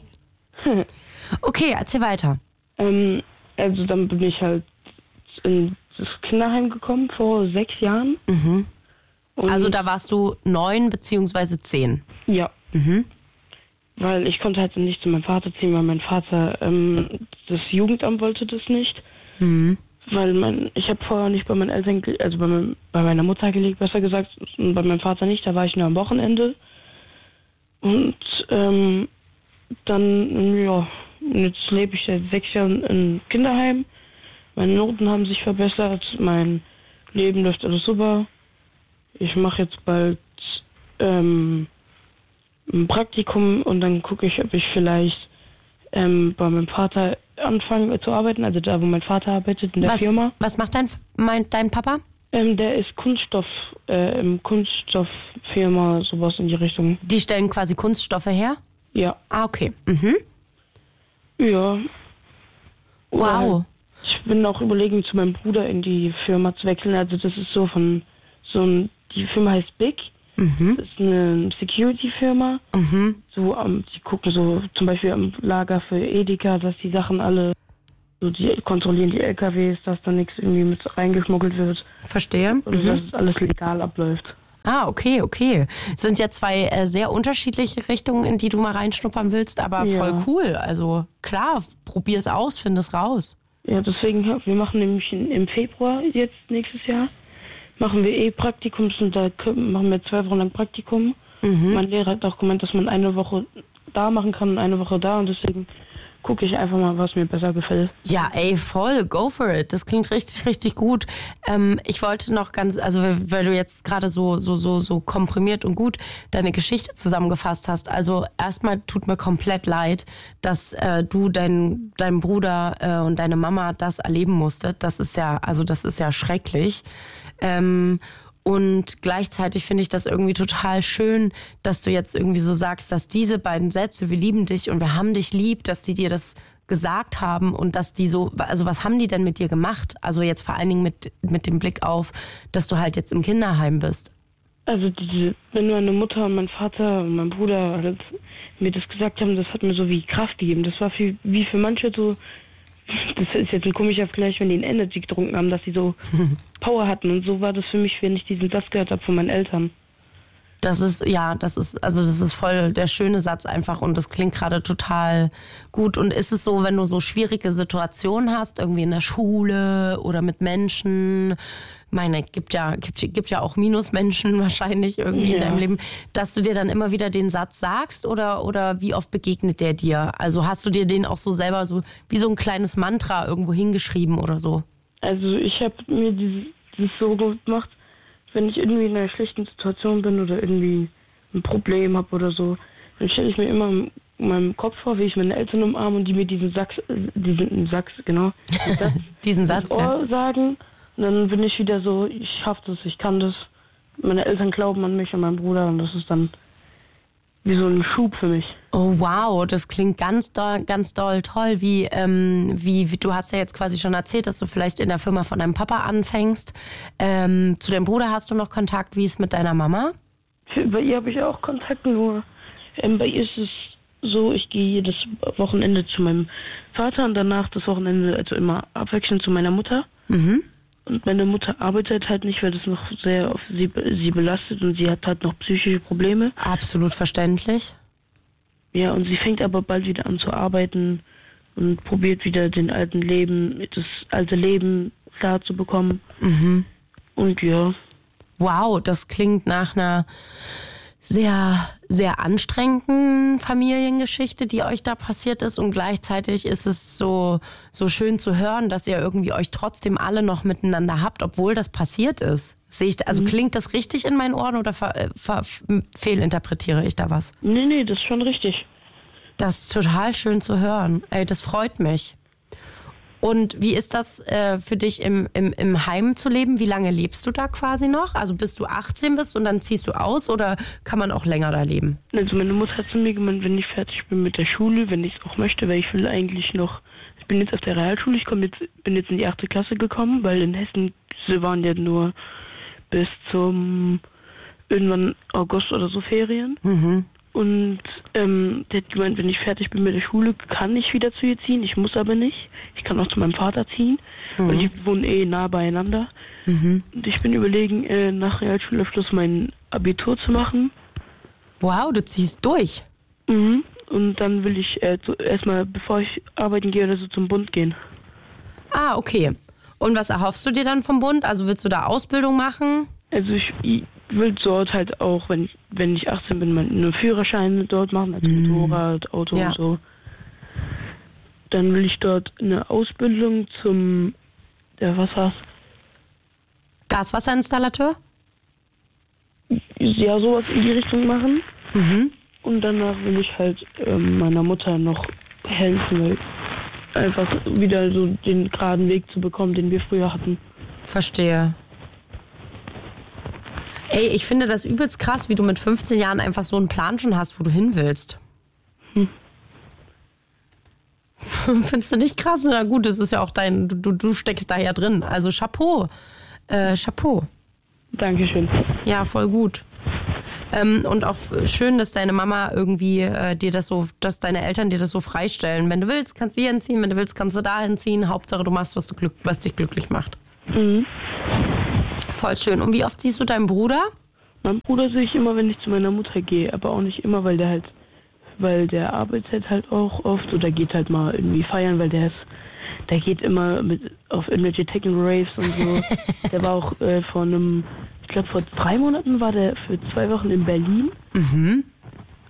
Okay, erzähl weiter. Ähm, also dann bin ich halt in das Kinderheim gekommen vor sechs Jahren. Mhm. Und Also da warst du neun beziehungsweise zehn. ja. Mhm. Weil ich konnte halt nicht zu meinem Vater ziehen, weil mein Vater, ähm, das Jugendamt wollte das nicht. Mhm. Weil mein, ich habe vorher nicht bei meinen Eltern, ge- also bei, mein, bei meiner Mutter gelebt, besser gesagt, und bei meinem Vater nicht, da war ich nur am Wochenende. Und ähm, dann, ja, jetzt lebe ich seit sechs Jahren im Kinderheim. Meine Noten haben sich verbessert, mein Leben läuft alles super. Ich mache jetzt bald ähm, ein Praktikum und dann gucke ich, ob ich vielleicht ähm, bei meinem Vater anfange zu arbeiten, also da, wo mein Vater arbeitet, in der was, Firma. Was macht dein, mein, dein Papa? Ähm, der ist Kunststoff, äh, im Kunststofffirma, sowas in die Richtung. Die stellen quasi Kunststoffe her? Ja. Ah, okay. Mhm. Ja. Oder Wow. halt, ich bin auch überlegen, zu meinem Bruder in die Firma zu wechseln. Also das ist so von, so ein, die Firma heißt Big. Mhm. Das ist eine Security-Firma. Mhm. So, um, die gucken so zum Beispiel am Lager für Edeka, dass die Sachen alle, so die kontrollieren die L K Ws, dass da nichts irgendwie mit reingeschmuggelt wird. Verstehe. Und Mhm. dass es alles legal abläuft. Ah, okay, okay. Es sind ja zwei äh, sehr unterschiedliche Richtungen, in die du mal reinschnuppern willst, aber Ja. voll cool. Also klar, probier es aus, find es raus. Ja, deswegen, wir machen nämlich in, im Februar jetzt nächstes Jahr, machen wir eh Praktikums und da können, machen wir zwei Wochen lang Praktikum. Mhm. Mein Lehrer hat auch gemeint, dass man eine Woche da machen kann und eine Woche da und deswegen gucke ich einfach mal, was mir besser gefällt. Ja, ey, voll, go for it. Das klingt richtig, richtig gut. Ähm, ich wollte noch ganz, also weil du jetzt gerade so, so, so, so komprimiert und gut deine Geschichte zusammengefasst hast. Also erstmal tut mir komplett leid, dass äh, du dein, dein Bruder äh, und deine Mama das erleben musstet. Das ist ja, also das ist ja schrecklich. Ähm, Und gleichzeitig finde ich das irgendwie total schön, dass du jetzt irgendwie so sagst, dass diese beiden Sätze, wir lieben dich und wir haben dich lieb, dass die dir das gesagt haben und dass die so, also was haben die denn mit dir gemacht? Also jetzt vor allen Dingen mit, mit dem Blick auf, dass du halt jetzt im Kinderheim bist. Also diese, wenn meine Mutter und mein Vater und mein Bruder halt mir das gesagt haben, das hat mir so wie Kraft gegeben. Das war für, wie für manche so, das ist jetzt ein komischer Vergleich, wenn die einen Energy getrunken haben, dass sie so Power hatten. Und so war das für mich, wenn ich diesen Satz gehört habe von meinen Eltern. Das ist, ja, das ist, also das ist voll der schöne Satz einfach und das klingt gerade total gut. Und ist es so, wenn du so schwierige Situationen hast, irgendwie in der Schule oder mit Menschen, meine, gibt ja, gibt, gibt ja auch Minusmenschen wahrscheinlich irgendwie ja. in deinem Leben, dass du dir dann immer wieder den Satz sagst oder, oder wie oft begegnet der dir? Also hast du dir den auch so selber so wie so ein kleines Mantra irgendwo hingeschrieben oder so? Also ich habe mir dieses, dieses so gemacht, wenn ich irgendwie in einer schlechten Situation bin oder irgendwie ein Problem habe oder so, dann stelle ich mir immer in meinem Kopf vor, wie ich meine Eltern umarme und die mir diesen Satz, diesen Satz, genau, diesen Satz, diesen Satz ins Ohr ja. sagen. Und dann bin ich wieder so, ich schaffe das, ich kann das. Meine Eltern glauben an mich und meinen Bruder und das ist dann wie so ein Schub für mich. Oh wow, das klingt ganz doll, ganz doll toll. Wie, ähm, wie, wie du hast ja jetzt quasi schon erzählt, dass du vielleicht in der Firma von deinem Papa anfängst. Ähm, zu deinem Bruder hast du noch Kontakt? Wie ist mit deiner Mama? Bei ihr habe ich auch Kontakt, nur ähm, bei ihr ist es so, ich gehe jedes Wochenende zu meinem Vater und danach das Wochenende, also immer abwechselnd zu meiner Mutter. Mhm. Und meine Mutter arbeitet halt nicht, weil das noch sehr auf sie, sie belastet und sie hat halt noch psychische Probleme. Absolut verständlich. Ja, und sie fängt aber bald wieder an zu arbeiten und probiert wieder den alten Leben, das alte Leben klar zu bekommen. Mhm. Und ja. Wow, das klingt nach einer sehr, sehr anstrengenden Familiengeschichte, die euch da passiert ist. Und gleichzeitig ist es so, so schön zu hören, dass ihr irgendwie euch trotzdem alle noch miteinander habt, obwohl das passiert ist. Sehe ich, also mhm. klingt das richtig in meinen Ohren oder ver, ver, fehlinterpretiere ich da was? Nee, nee, das ist schon richtig. Das ist total schön zu hören. Ey, das freut mich. Und wie ist das äh, für dich im, im, im Heim zu leben? Wie lange lebst du da quasi noch? Also bis du achtzehn bist und dann ziehst du aus oder kann man auch länger da leben? Also meine Mutter hat zu mir gemeint, wenn ich fertig bin mit der Schule, wenn ich es auch möchte, weil ich will eigentlich noch, ich bin jetzt auf der Realschule, ich komm jetzt, bin jetzt in die achte Klasse gekommen, weil in Hessen sie waren ja nur bis zum irgendwann August oder so Ferien. Mhm. Und ähm, der hat gemeint, wenn ich fertig bin mit der Schule, kann ich wieder zu ihr ziehen. Ich muss aber nicht. Ich kann auch zu meinem Vater ziehen. Mhm. Und die wohnen eh nah beieinander. Mhm. Und ich bin überlegen, äh, nach Realschulabschluss mein Abitur zu machen. Wow, du ziehst durch. Mhm. Und dann will ich äh, so erstmal, bevor ich arbeiten gehe oder so, zum Bund gehen. Ah, okay. Und was erhoffst du dir dann vom Bund? Also willst du da Ausbildung machen? Also ich, ich will dort halt auch, wenn ich, wenn ich achtzehn bin, einen Führerschein dort machen, also mhm. Motorrad, Auto ja. und so. Dann will ich dort eine Ausbildung zum, ja, was war's? Gaswasserinstallateur? Ja, sowas in die Richtung machen. Mhm. Und danach will ich halt ähm, meiner Mutter noch helfen, weil einfach wieder so den geraden Weg zu bekommen, den wir früher hatten. Verstehe. Ey, ich finde das übelst krass, wie du mit fünfzehn Jahren einfach so einen Plan schon hast, wo du hin willst. Hm. Findest du nicht krass? Na gut, das ist ja auch dein, du, du steckst da ja drin. Also Chapeau. Äh, Chapeau. Dankeschön. Ja, voll gut. Ähm, und auch schön, dass deine Mama irgendwie äh, dir das so, dass deine Eltern dir das so freistellen. Wenn du willst, kannst du hier hinziehen, wenn du willst, kannst du da hinziehen. Hauptsache, du machst, was, du glück, was dich glücklich macht. Mhm. Voll schön. Und wie oft siehst du deinen Bruder? Meinen Bruder sehe ich immer, wenn ich zu meiner Mutter gehe, aber auch nicht immer, weil der halt, weil der arbeitet halt auch oft oder geht halt mal irgendwie feiern, weil der ist, der geht immer mit auf irgendwelche Techno-Raves und so. Der war auch äh, vor einem, ich glaube vor drei Monaten war der für zwei Wochen in Berlin. Mhm.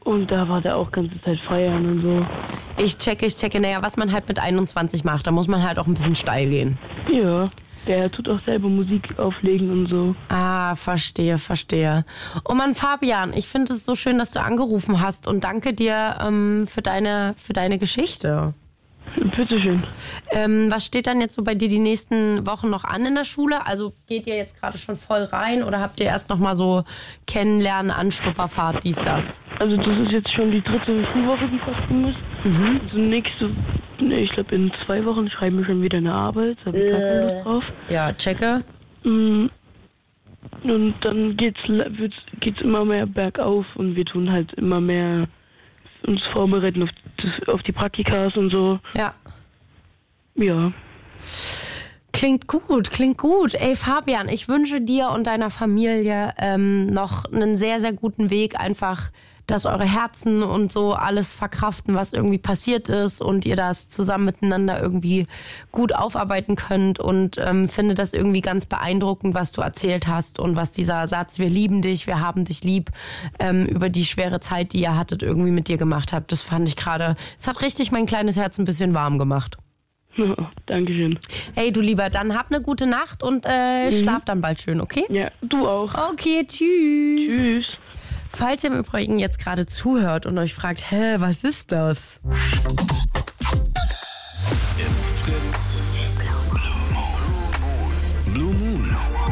Und da war der auch ganze Zeit feiern und so. Ich checke, ich checke. Naja, was man halt mit einundzwanzig macht, da muss man halt auch ein bisschen steil gehen. Ja, der tut auch selber Musik auflegen und so. Ah, verstehe, verstehe. Oh Mann, Fabian, ich finde es so schön, dass du angerufen hast und danke dir ähm, für deine, für deine Geschichte. Bitteschön. Ähm, was steht dann jetzt so bei dir die nächsten Wochen noch an in der Schule? Also geht ihr jetzt gerade schon voll rein oder habt ihr erst noch mal so Kennenlernen, Anschnupperfahrt, dies, das? Also das ist jetzt schon die dritte Schulwoche, die fast rum ist. Mhm. Also nächste, nee, ich glaube in zwei Wochen schreiben wir schon wieder eine Arbeit. Da habe ich gar keine Lust drauf. Ja, checke. Und dann geht's, wird's, geht's immer mehr bergauf und wir tun halt immer mehr uns vorbereiten auf, das, auf die Praktikas und so. Ja. Ja. Klingt gut, klingt gut. Ey, Fabian, ich wünsche dir und deiner Familie ähm, noch einen sehr, sehr guten Weg. Einfach, dass eure Herzen und so alles verkraften, was irgendwie passiert ist und ihr das zusammen miteinander irgendwie gut aufarbeiten könnt. Und ähm, finde das irgendwie ganz beeindruckend, was du erzählt hast und was dieser Satz, wir lieben dich, wir haben dich lieb, ähm, über die schwere Zeit, die ihr hattet, irgendwie mit dir gemacht habt. Das fand ich gerade, es hat richtig mein kleines Herz ein bisschen warm gemacht. Ja, Dankeschön. Hey, du Lieber, dann hab eine gute Nacht und äh, mhm. schlaf dann bald schön, okay? Ja, du auch. Okay, tschüss. Tschüss. Falls ihr im Übrigen jetzt gerade zuhört und euch fragt, hä, was ist das? It's Fritz. Blue Moon.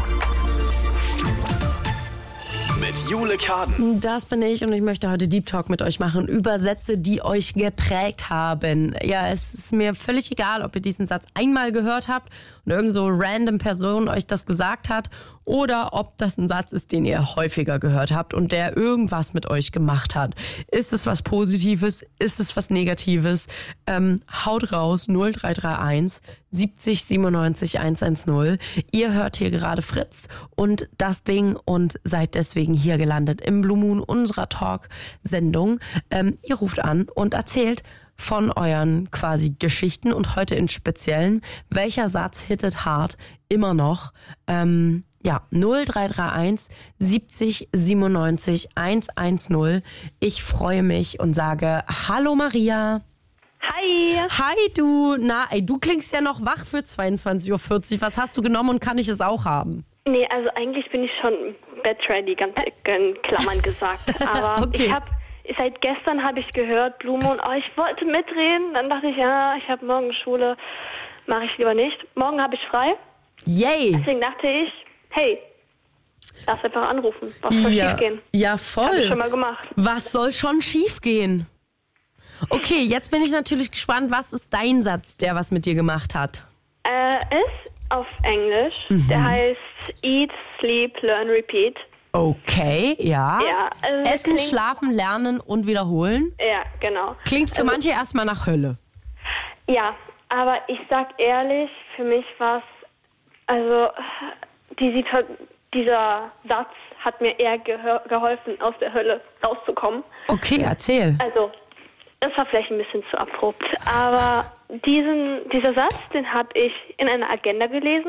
Mit Jule Kaden. Das bin ich und ich möchte heute Deep Talk mit euch machen über Sätze, die euch geprägt haben. Ja, es ist mir völlig egal, ob ihr diesen Satz einmal gehört habt und irgend so random Person euch das gesagt hat oder ob das ein Satz ist, den ihr häufiger gehört habt und der irgendwas mit euch gemacht hat. Ist es was Positives? Ist es was Negatives? Ähm, haut raus null drei drei eins siebzig siebenundneunzig hundertzehn. Ihr hört hier gerade Fritz und das Ding und seid deswegen hier gelandet im Blue Moon unserer Talk-Sendung. Ähm, ihr ruft an und erzählt von euren quasi Geschichten und heute in Speziellen, welcher Satz hittet hart immer noch. Ähm, ja, null drei drei eins siebzig siebenundneunzig hundertzehn. Ich freue mich und sage Hallo Maria. Hi. Hi du. Na, ey, du klingst ja noch wach für zweiundzwanzig Uhr vierzig. Was hast du genommen und kann ich es auch haben? Nee, also eigentlich bin ich schon bed-ready, ganz in Klammern gesagt. Aber okay. ich habe seit gestern habe ich gehört, Blue Moon, oh, ich wollte mitreden. Dann dachte ich, ja, ich habe morgen Schule, mache ich lieber nicht. Morgen habe ich frei. Yay. Deswegen dachte ich, hey, lass einfach anrufen. Was soll ja. schief gehen? Ja, voll. Habe ich schon mal gemacht. Was soll schon schief gehen? Okay, jetzt bin ich natürlich gespannt, was ist dein Satz, der was mit dir gemacht hat? Äh, ist auf Englisch. Mhm. Der heißt Eat, Sleep, Learn, Repeat. Okay, ja. Ja, also Essen, klingt, schlafen, lernen und wiederholen. Ja, genau. Klingt für also, manche erstmal nach Hölle. Ja, aber ich sag ehrlich, für mich war es, also die Situ- dieser Satz hat mir eher gehör- geholfen, aus der Hölle rauszukommen. Okay, erzähl. Also, das war vielleicht ein bisschen zu abrupt, aber diesen, dieser Satz, den habe ich in einer Agenda gelesen.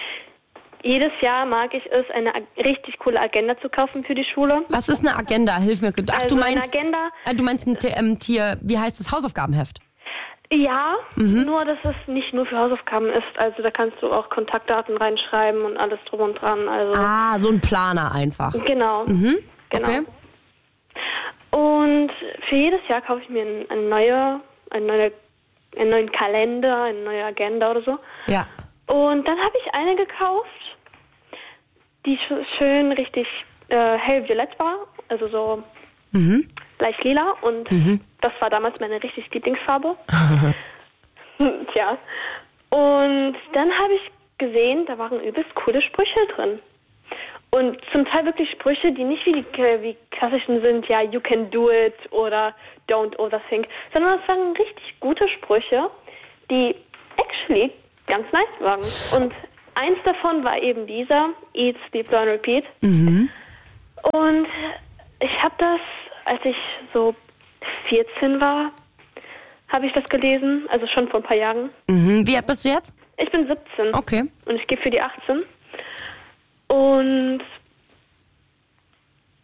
Jedes Jahr mag ich es, eine ag- richtig coole Agenda zu kaufen für die Schule. Was ist eine Agenda? Hilf mir. Ach, Also du meinst, eine Agenda, äh, du meinst ein T- ähm, Tier, wie heißt das, Hausaufgabenheft? ja, Mhm. nur dass es nicht nur für Hausaufgaben ist. Also da kannst du auch Kontaktdaten reinschreiben und alles drum und dran. Also Ah, so ein Planer einfach. genau, Mhm. genau. Okay. Und für jedes Jahr kaufe ich mir ein- eine neue, eine neue, einen neuen Kalender, eine neue Agenda oder so. Ja. Und dann habe ich eine gekauft, die sch- schön richtig äh, hellviolett war, also so Mhm. leicht lila. Und Mhm. das war damals meine richtig Lieblingsfarbe. Tja. Und dann habe ich gesehen, da waren übelst coole Sprüche drin. Und zum Teil wirklich Sprüche, die nicht wie die wie klassischen sind, ja, you can do it oder don't overthink, sondern es waren richtig gute Sprüche, die actually ganz nice waren. Und eins davon war eben dieser, Eat, Sleep, Learn, Repeat. Mhm. Und ich habe das, als ich so vierzehn war, habe ich das gelesen, also schon vor ein paar Jahren. Mhm. Wie alt bist du jetzt? Ich bin siebzehn Okay. und ich gehe für die achtzehn. Und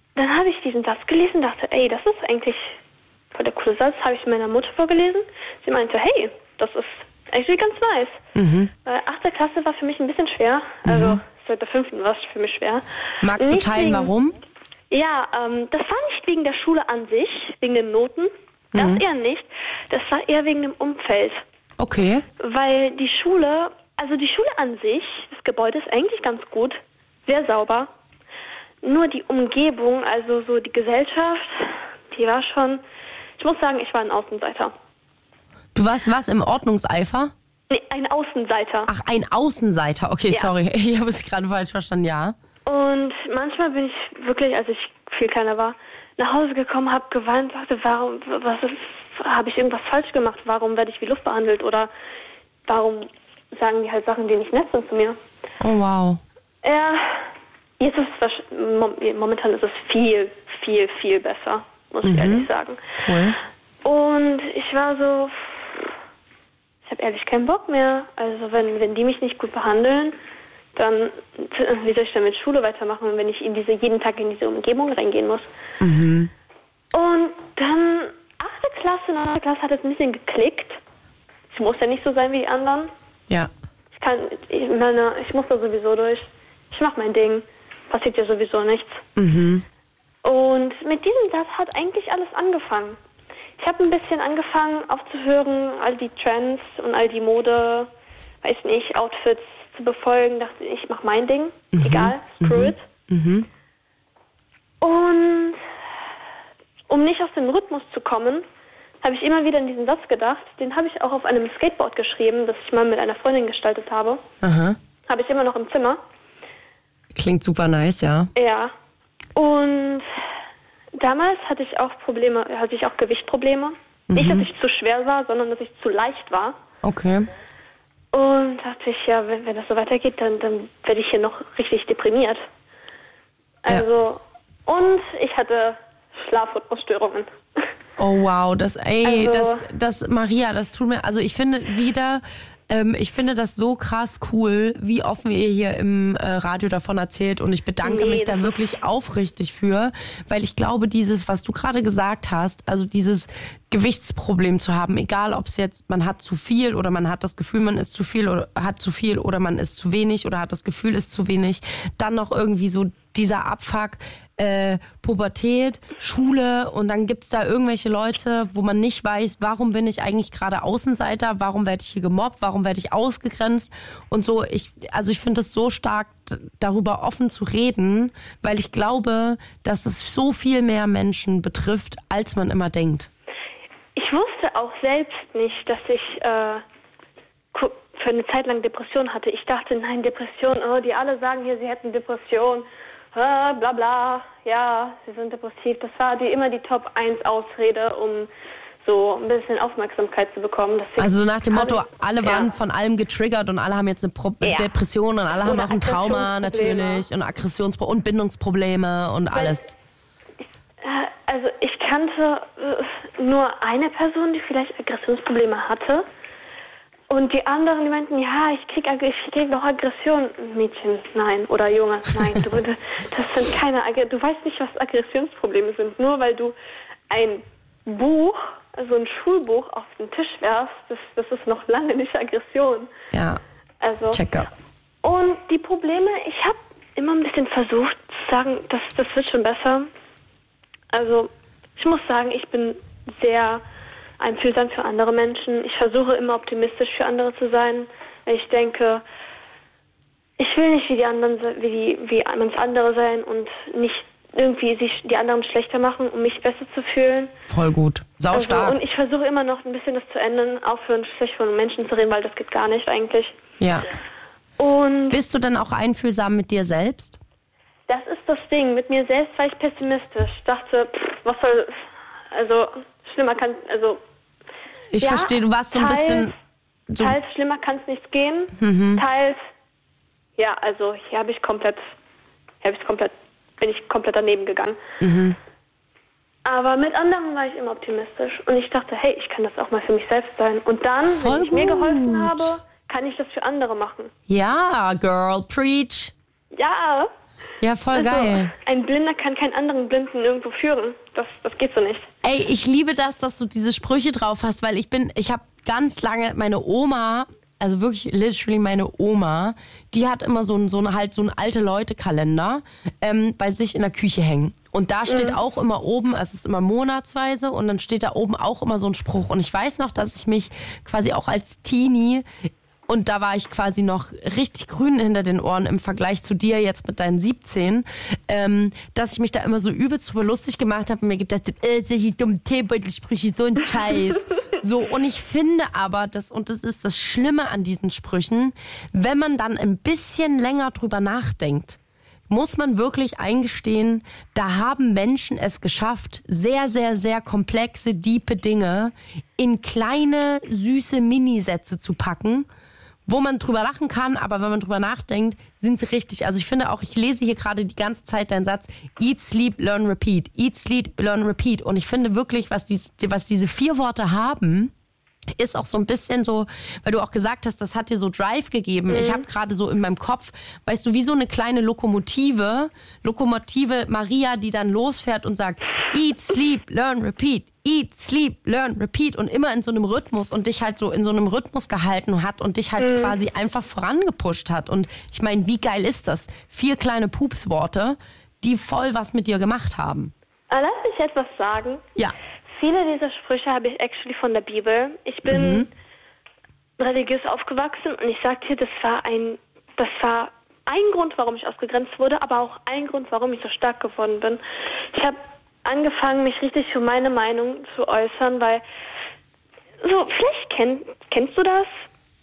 dann habe ich diesen Satz gelesen und dachte, ey, das ist eigentlich voll der coole Satz. Habe ich meiner Mutter vorgelesen. Sie meinte, hey, das ist eigentlich ganz nice. Mhm. Weil achte Klasse war für mich ein bisschen schwer. Also seit der fünften war es für mich schwer. Magst Nicht du teilen, wegen, warum? Ja, ähm, das war nicht wegen der Schule an sich, wegen den Noten. Das Mhm. eher nicht. Das war eher wegen dem Umfeld. Okay. Weil die Schule, also die Schule an sich, das Gebäude ist eigentlich ganz gut, sehr sauber. Nur die Umgebung, also so die Gesellschaft, die war schon, ich muss sagen, ich war ein Außenseiter. Du warst was im Ordnungseifer? Nee, ein Außenseiter. Ach, ein Außenseiter. Okay, Ja. sorry. Ich habe es gerade falsch verstanden, ja. Und manchmal bin ich wirklich, als ich viel kleiner war, nach Hause gekommen, habe geweint, sagte, warum, was ist, habe ich irgendwas falsch gemacht? Warum werde ich wie Luft behandelt? Oder warum sagen die halt Sachen, die nicht nett sind zu mir? Oh, wow. Ja, jetzt ist es, wahrsch- momentan ist es viel, viel, viel besser, muss ich ehrlich sagen. Cool. Und ich war so, ich habe ehrlich keinen Bock mehr. Also wenn, wenn die mich nicht gut behandeln, dann, wie soll ich dann mit Schule weitermachen, wenn ich in diese, jeden Tag in diese Umgebung reingehen muss? Mhm. Und dann, achte Klasse, neunte Klasse hat es ein bisschen geklickt. Ich muss ja nicht so sein wie die anderen. Ja. Ich kann, ich meine, ich muss da sowieso durch. Ich mache mein Ding. Passiert ja sowieso nichts. Mhm. Und mit diesem Satz hat eigentlich alles angefangen. Ich habe ein bisschen angefangen aufzuhören, all die Trends und all die Mode, weiß nicht, Outfits zu befolgen. Dachte ich, mach mein Ding. Mhm. Egal, screw Mhm. it. Mhm. Und um nicht aus dem Rhythmus zu kommen, habe ich immer wieder in diesen Satz gedacht. Den habe ich auch auf einem Skateboard geschrieben, das ich mal mit einer Freundin gestaltet habe. Aha. Habe ich immer noch im Zimmer. Klingt super nice, ja. Ja. Und damals hatte ich auch Probleme, hatte ich auch Gewichtprobleme. Mhm. Nicht, dass ich zu schwer war, sondern dass ich zu leicht war. Okay. Und dachte ich, ja, wenn, wenn das so weitergeht, dann, dann werde ich hier noch richtig deprimiert. Also, und ich hatte Schlafrhythmusstörungen. Oh wow, das, ey, Also- das, das, Maria, das tut mir, also ich finde wieder, ähm, ich finde das so krass cool, wie offen ihr hier im äh, Radio davon erzählt und ich bedanke Nee, mich da das- wirklich aufrichtig für, weil ich glaube, dieses, was du gerade gesagt hast, also dieses Gewichtsproblem zu haben, egal ob es jetzt, man hat zu viel oder man hat das Gefühl, man ist zu viel oder hat zu viel oder man ist zu wenig oder hat das Gefühl, ist zu wenig, dann noch irgendwie so dieser Abfuck, äh, Pubertät, Schule und dann gibt's da irgendwelche Leute, wo man nicht weiß, warum bin ich eigentlich gerade Außenseiter, warum werde ich hier gemobbt, warum werde ich ausgegrenzt und so. Ich, also ich finde es so stark, d- darüber offen zu reden, weil ich glaube, dass es so viel mehr Menschen betrifft, als man immer denkt. Ich wusste auch selbst nicht, dass ich äh, ku- für eine Zeit lang Depression hatte. Ich dachte, nein, Depression, oh, die alle sagen hier, sie hätten Depression, äh, bla bla, ja, sie sind depressiv. Das war die, immer die Top eins Ausrede, um so ein bisschen Aufmerksamkeit zu bekommen. Deswegen Also nach dem habe Motto, ich- alle waren ja. von allem getriggert und alle haben jetzt eine Pro- Ja. Depression und alle haben Oder auch ein Trauma Aggressionsprobleme. natürlich und Aggressionspro- und Bindungsprobleme und Weil- alles. Äh, Also ich kannte äh, nur eine Person, die vielleicht Aggressionsprobleme hatte. Und die anderen, die meinten, ja, ich krieg, Ag- ich krieg doch Aggression. Mädchen, nein. Oder Junge, nein. Du, das sind keine Ag- Du weißt nicht, was Aggressionsprobleme sind. Nur weil du ein Buch, also ein Schulbuch auf den Tisch werfst, das, das ist noch lange nicht Aggression. Ja, Also checker. und die Probleme, ich habe immer ein bisschen versucht zu sagen, das, das wird schon besser. Also ich muss sagen, ich bin sehr einfühlsam für andere Menschen. Ich versuche immer optimistisch für andere zu sein. Ich denke, ich will nicht wie die anderen, se- wie die, wie manch andere sein und nicht irgendwie sich die anderen schlechter machen, um mich besser zu fühlen. Voll gut. Sau Also, stark. und ich versuche immer noch ein bisschen das zu ändern, aufhören schlecht von Menschen zu reden, weil das geht gar nicht eigentlich. Ja. Und Bist du denn auch einfühlsam mit dir selbst? das ist das Ding. Mit mir selbst war ich pessimistisch. Ich dachte, pff, was soll, also schlimmer kann, also Ich ja, verstehe, du warst so ein teils, bisschen... So, Teils schlimmer kann es nichts gehen. Mhm. Teils, ja, also hier habe ich komplett, hier habe ich komplett, bin ich komplett daneben gegangen. mhm. Aber mit anderen war ich immer optimistisch und ich dachte, hey, ich kann das auch mal für mich selbst sein. Und dann, Voll wenn ich mir gut. geholfen habe, kann ich das für andere machen. Ja, girl, preach. Ja, Ja, voll also, geil. Ein Blinder kann keinen anderen Blinden irgendwo führen. Das, das geht so nicht. Ey, ich liebe das, dass du diese Sprüche drauf hast, weil ich bin, ich habe ganz lange meine Oma, also wirklich literally meine Oma, die hat immer so einen so einen, halt so einen alte Leute-Kalender ähm, bei sich in der Küche hängen. Und da steht mhm. auch immer oben, es ist immer monatsweise und dann steht da oben auch immer so ein Spruch. Und ich weiß noch, dass ich mich quasi auch als Teenie, und da war ich quasi noch richtig grün hinter den Ohren im Vergleich zu dir jetzt mit deinen siebzehn, ähm, dass ich mich da immer so übelst drüber lustig gemacht habe und mir gedacht habe, äh, solche dummen Teebeutelsprüche, so ein Scheiß. So, und ich finde aber, das, und das ist das Schlimme an diesen Sprüchen, wenn man dann ein bisschen länger drüber nachdenkt, muss man wirklich eingestehen, da haben Menschen es geschafft, sehr, sehr, sehr komplexe, diepe Dinge in kleine, süße Minisätze zu packen, wo man drüber lachen kann, aber wenn man drüber nachdenkt, sind sie richtig. Also ich finde auch, ich lese hier gerade die ganze Zeit deinen Satz, eat, sleep, learn, repeat. Eat, sleep, learn, repeat. Und ich finde wirklich, was, dies, was diese vier Worte haben, ist auch so ein bisschen so, weil du auch gesagt hast, das hat dir so Drive gegeben. Mhm. Ich habe gerade so in meinem Kopf, weißt du, wie so eine kleine Lokomotive, Lokomotive Maria, die dann losfährt und sagt, eat, sleep, learn, repeat. Eat, sleep, learn, repeat und immer in so einem Rhythmus und dich halt so in so einem Rhythmus gehalten hat und dich halt mhm. quasi einfach vorangepusht hat. Und ich meine, wie geil ist das? Vier kleine Pupsworte, die voll was mit dir gemacht haben. Lass mich etwas sagen. Ja. Viele dieser Sprüche habe ich actually von der Bibel. Ich bin mhm. religiös aufgewachsen und ich sag dir, das war ein, das war ein Grund, warum ich ausgegrenzt wurde, aber auch ein Grund, warum ich so stark geworden bin. Ich habe angefangen, mich richtig für meine Meinung zu äußern, weil so, vielleicht kenn, kennst du das,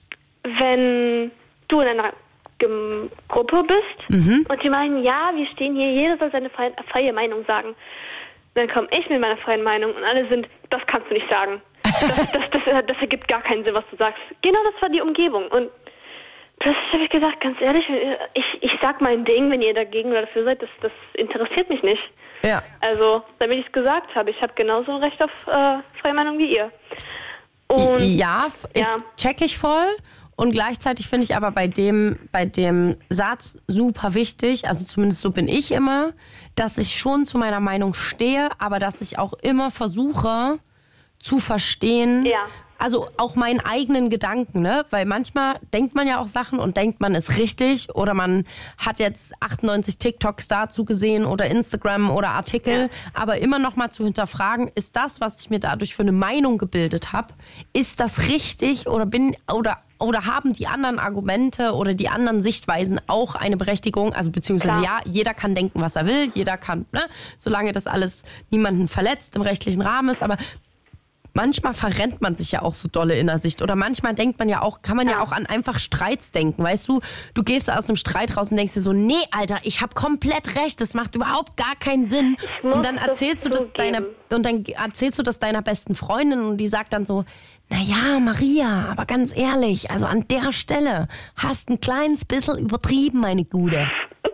wenn du in einer G- Gruppe bist mhm. und die meinen, ja, wir stehen hier, jeder soll seine freie, freie Meinung sagen. Dann komme ich mit meiner freien Meinung und alle sind, das kannst du nicht sagen. Das, das, das, das ergibt gar keinen Sinn, was du sagst. Genau, das war die Umgebung. Und plötzlich habe ich gesagt, ganz ehrlich, ich, ich sag mein Ding, wenn ihr dagegen oder dafür seid, das, das interessiert mich nicht. Ja. Also, damit ich es gesagt habe, ich habe genauso ein Recht auf äh, freie Meinung wie ihr. Und, ja, ja, check ich voll. Und gleichzeitig finde ich aber bei dem, bei dem Satz super wichtig, also zumindest so bin ich immer, dass ich schon zu meiner Meinung stehe, aber dass ich auch immer versuche zu verstehen, ja. also auch meinen eigenen Gedanken, ne? Weil manchmal denkt man ja auch Sachen und denkt, man ist richtig oder man hat jetzt achtundneunzig TikToks dazu gesehen oder Instagram oder Artikel, ja. aber immer noch mal zu hinterfragen, ist das, was ich mir dadurch für eine Meinung gebildet habe, ist das richtig oder bin oder oder haben die anderen Argumente oder die anderen Sichtweisen auch eine Berechtigung? Also beziehungsweise Klar. ja, jeder kann denken, was er will, jeder kann, ne, solange das alles niemanden verletzt im rechtlichen Rahmen ist, aber manchmal verrennt man sich ja auch so dolle in der Sicht. Oder manchmal denkt man ja auch, kann man ja, ja auch an einfach Streits denken. Weißt du, du gehst aus einem Streit raus und denkst dir so, nee, Alter, ich habe komplett recht, das macht überhaupt gar keinen Sinn. Und dann erzählst du das deiner, und dann erzählst du das deiner besten Freundin und die sagt dann so, na ja, Maria, aber ganz ehrlich, also an der Stelle hast ein kleines bisschen übertrieben, meine Gute.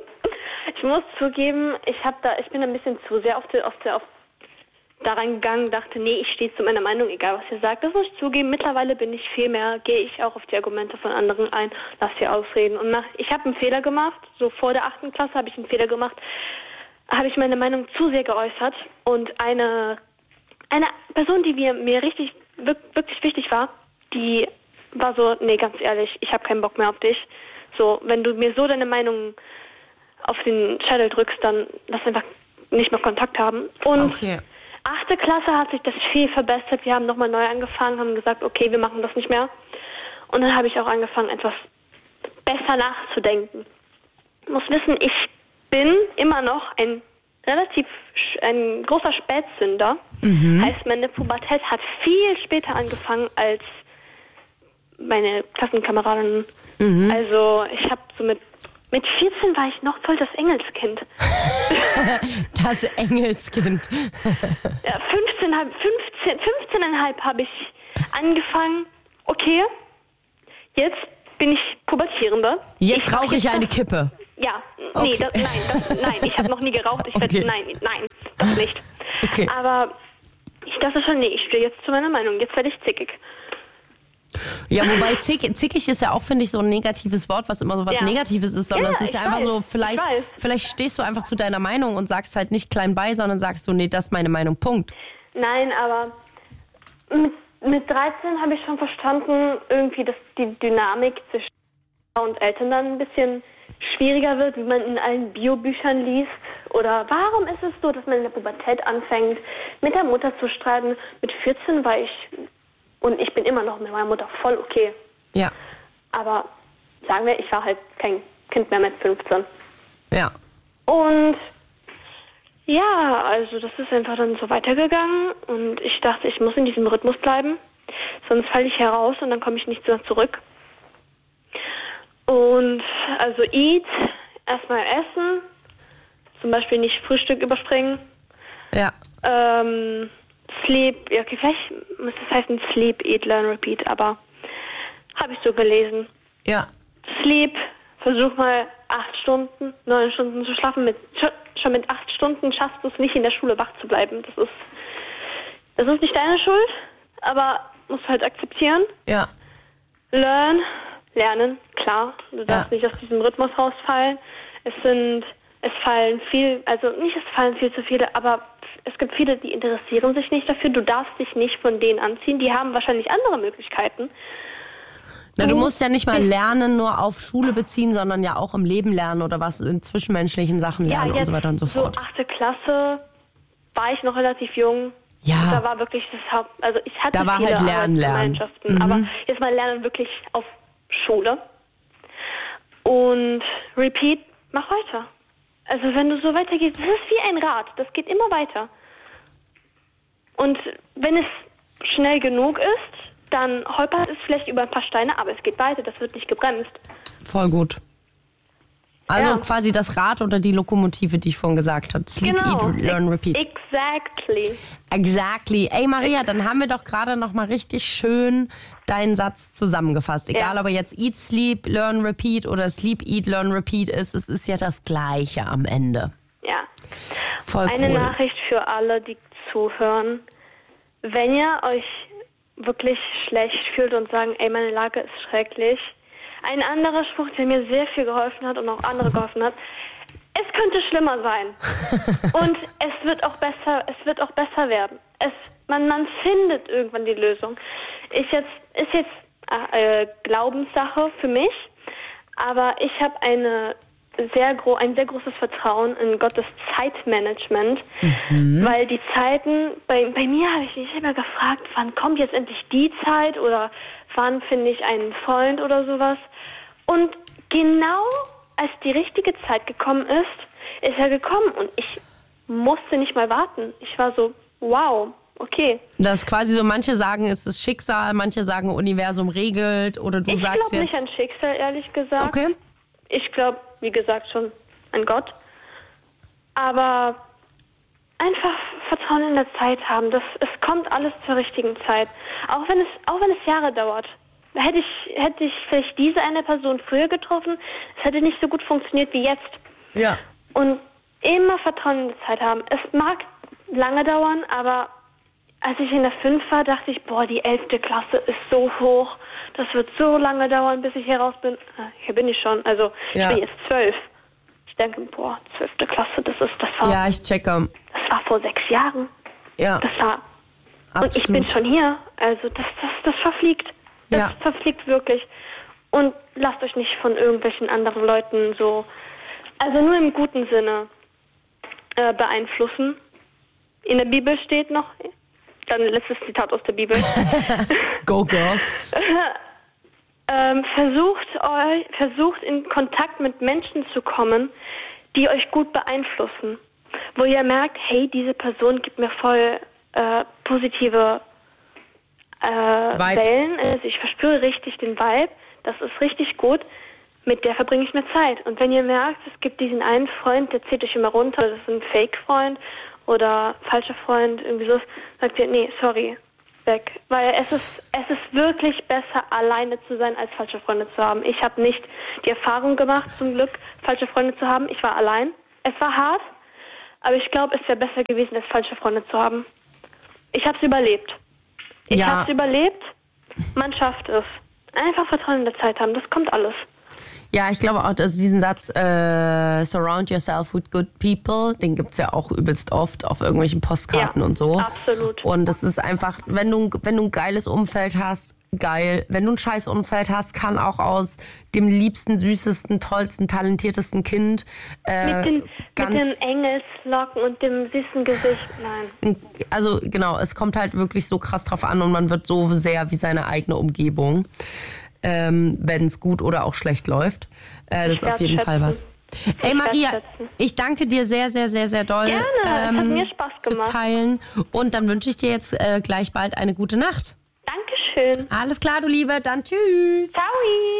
Ich muss zugeben, ich habe da, ich bin ein bisschen zu sehr auf der, auf der, auf daran gegangen, dachte, nee, ich stehe zu meiner Meinung, egal was ihr sagt. Das muss ich zugeben. Mittlerweile bin ich viel mehr, gehe ich auch auf die Argumente von anderen ein, lass sie ausreden. Und nach, ich habe einen Fehler gemacht, so vor der achten Klasse habe ich einen Fehler gemacht, habe ich meine Meinung zu sehr geäußert und eine, eine Person, die mir, mir richtig, wirklich wichtig war, die war so, nee, ganz ehrlich, ich habe keinen Bock mehr auf dich. So, wenn du mir so deine Meinung auf den Schädel drückst, dann lass einfach nicht mehr Kontakt haben. Und okay. Achte Klasse hat sich das viel verbessert. Wir haben nochmal neu angefangen, haben gesagt, okay, wir machen das nicht mehr. Und dann habe ich auch angefangen, etwas besser nachzudenken. Ich muss wissen, ich bin immer noch ein relativ ein großer Spätzünder. Mhm. Heißt, meine Pubertät hat viel später angefangen als meine Klassenkameradinnen. Mhm. Also ich habe so mit Mit vierzehn war ich noch voll das Engelskind. Das Engelskind. Ja, fünfzehn, fünfzehn, fünfzehn Komma fünf habe ich angefangen. Okay, jetzt bin ich Pubertierende. Jetzt ich rauche ich eine Kippe. Ja, okay. nee, das, nein, das, nein, ich habe noch nie geraucht. Ich okay. werd, nein, nein, das nicht. Okay. Aber ich dachte schon, nee, ich stehe jetzt zu meiner Meinung. Jetzt werde ich zickig. Ja, wobei zick, zickig ist ja auch, finde ich, so ein negatives Wort, was immer so was Ja. Negatives ist, sondern Ja, es ist ich ja einfach weiß, so, ich vielleicht, weiß. vielleicht stehst du einfach zu deiner Meinung und sagst halt nicht klein bei, sondern sagst so, nee, das ist meine Meinung, Punkt. Nein, aber mit, mit dreizehn habe ich schon verstanden, irgendwie, dass die Dynamik zwischen und Eltern dann ein bisschen schwieriger wird, wie man in allen Biobüchern liest. Oder warum ist es so, dass man in der Pubertät anfängt, mit der Mutter zu streiten? Mit vierzehn war ich, und ich bin immer noch mit meiner Mutter voll okay. Ja. Aber sagen wir, ich war halt kein Kind mehr mit fünfzehn. Ja. Und ja, also das ist einfach dann so weitergegangen. Und ich dachte, ich muss in diesem Rhythmus bleiben. Sonst falle ich heraus und dann komme ich nicht mehr zurück. Und also eat, erstmal essen, zum Beispiel nicht Frühstück überspringen. Ja. Ähm, sleep, ja okay, vielleicht muss das heißen sleep, eat, learn, repeat, aber habe ich so gelesen. Ja. Sleep, versuch mal acht Stunden, neun Stunden zu schlafen. Mit, schon mit acht Stunden schaffst du es nicht, in der Schule wach zu bleiben. Das ist, das ist nicht deine Schuld, aber musst halt akzeptieren. Ja. Learn, lernen, klar. Du darfst Ja. nicht aus diesem Rhythmus rausfallen. Es sind, es fallen viel, also nicht, es fallen viel zu viele, aber es gibt viele, die interessieren sich nicht dafür. Du darfst dich nicht von denen anziehen. Die haben wahrscheinlich andere Möglichkeiten. Na, du musst ja nicht mal Lernen nur auf Schule beziehen, sondern ja auch im Leben lernen oder was in zwischenmenschlichen Sachen lernen ja, jetzt und so weiter und so fort. So achte Klasse war ich noch relativ jung. Ja. Da war wirklich das Haupt, also ich hatte Da war viele halt Lernen, Lernen. Arbeitsgemeinschaften, Mhm. aber jetzt mal Lernen wirklich auf Schule. Und repeat, mach weiter. Also wenn du so weitergehst, das ist wie ein Rad, das geht immer weiter. Und wenn es schnell genug ist, dann holpert es vielleicht über ein paar Steine, aber es geht weiter, das wird nicht gebremst. Voll gut. Also Ja. quasi das Rad oder die Lokomotive, die ich vorhin gesagt habe. Sleep, Genau. eat, learn, repeat. Exactly. Exactly. Ey Maria, dann haben wir doch gerade noch mal richtig schön deinen Satz zusammengefasst. Egal, Ja. ob er jetzt eat, sleep, learn, repeat oder sleep, eat, learn, repeat ist, es ist ja das Gleiche am Ende. Ja. Voll Eine cool. Nachricht für alle, die zuhören. Wenn ihr euch wirklich schlecht fühlt und sagen, ey, meine Lage ist schrecklich. Ein anderer Spruch, der mir sehr viel geholfen hat und auch andere geholfen hat. Es könnte schlimmer sein. Und es wird auch besser, es wird auch besser werden. Es, man, man findet irgendwann die Lösung. Ist jetzt, ist jetzt äh, Glaubenssache für mich, aber ich habe eine sehr gro- ein sehr großes Vertrauen in Gottes Zeitmanagement, Mhm. weil die Zeiten, bei, bei mir habe ich mich immer gefragt, wann kommt jetzt endlich die Zeit oder wann finde ich einen Freund oder sowas. Und genau als die richtige Zeit gekommen ist, ist er gekommen und ich musste nicht mal warten. Ich war so, wow, okay. Das ist quasi so, manche sagen, es ist Schicksal, manche sagen, Universum regelt oder du Ich sagst glaube jetzt... nicht an Schicksal, ehrlich gesagt. Okay. Ich glaube, wie gesagt, schon an Gott. Aber einfach Vertrauen in der Zeit haben. Das, es kommt alles zur richtigen Zeit. Auch wenn es, auch wenn es Jahre dauert. Hätte ich, hätte ich vielleicht diese eine Person früher getroffen, es hätte nicht so gut funktioniert wie jetzt. Ja. Und immer Vertrauen in die Zeit haben. Es mag lange dauern, aber als ich in der fünf war, dachte ich, boah, die elfte Klasse ist so hoch. Das wird so lange dauern, bis ich hier raus bin. Ah, hier bin ich schon. Also Ja. ich bin jetzt zwölf. Ich denke, boah, zwölfte Klasse, das ist, das war, Ja, ich checke. das war vor sechs Jahren. Ja, Das war, und ich bin absolut. schon hier. Also das, das, das verfliegt. Das Ja. verfliegt wirklich. Und lasst euch nicht von irgendwelchen anderen Leuten so, also nur im guten Sinne äh, beeinflussen. In der Bibel steht noch, dann letztes Zitat aus der Bibel. Go, girl. ähm, versucht euch, versucht in Kontakt mit Menschen zu kommen, die euch gut beeinflussen. Wo ihr merkt, hey, diese Person gibt mir voll äh, positive äh, Wellen. Also ich verspüre richtig den Vibe. Das ist richtig gut. Mit der verbringe ich mehr Zeit. Und wenn ihr merkt, es gibt diesen einen Freund, der zieht euch immer runter, das ist ein Fake-Freund oder falscher Freund, irgendwie so, sagt ihr, nee, sorry, weg. Weil es ist, es ist wirklich besser, alleine zu sein, als falsche Freunde zu haben. Ich habe nicht die Erfahrung gemacht, zum Glück, falsche Freunde zu haben. Ich war allein. Es war hart, aber ich glaube, es wäre besser gewesen, als falsche Freunde zu haben. Ich habe es überlebt. Ich Ja. habe es überlebt. Man schafft es. Einfach Vertrauen in der Zeit haben, das kommt alles. Ja, ich glaube auch, dass diesen Satz, äh, surround yourself with good people, den gibt's ja auch übelst oft auf irgendwelchen Postkarten ja, und so. Absolut. Und das ist einfach, wenn du, wenn du ein geiles Umfeld hast, geil. Wenn du ein scheiß Umfeld hast, kann auch aus dem liebsten, süßesten, tollsten, talentiertesten Kind äh, mit, den, ganz, mit den Engelslocken und dem süßen Gesicht, nein. Also genau, es kommt halt wirklich so krass drauf an und man wird so sehr wie seine eigene Umgebung. Ähm, wenn es gut oder auch schlecht läuft. Äh, das ist auf jeden Fall was. Ey Maria, ich danke dir sehr, sehr, sehr, sehr doll. Gerne, ähm, es hat mir Spaß gemacht. Fürs Teilen. Und dann wünsche ich dir jetzt äh, gleich bald eine gute Nacht. Dankeschön. Alles klar, du Liebe, dann tschüss. Ciao.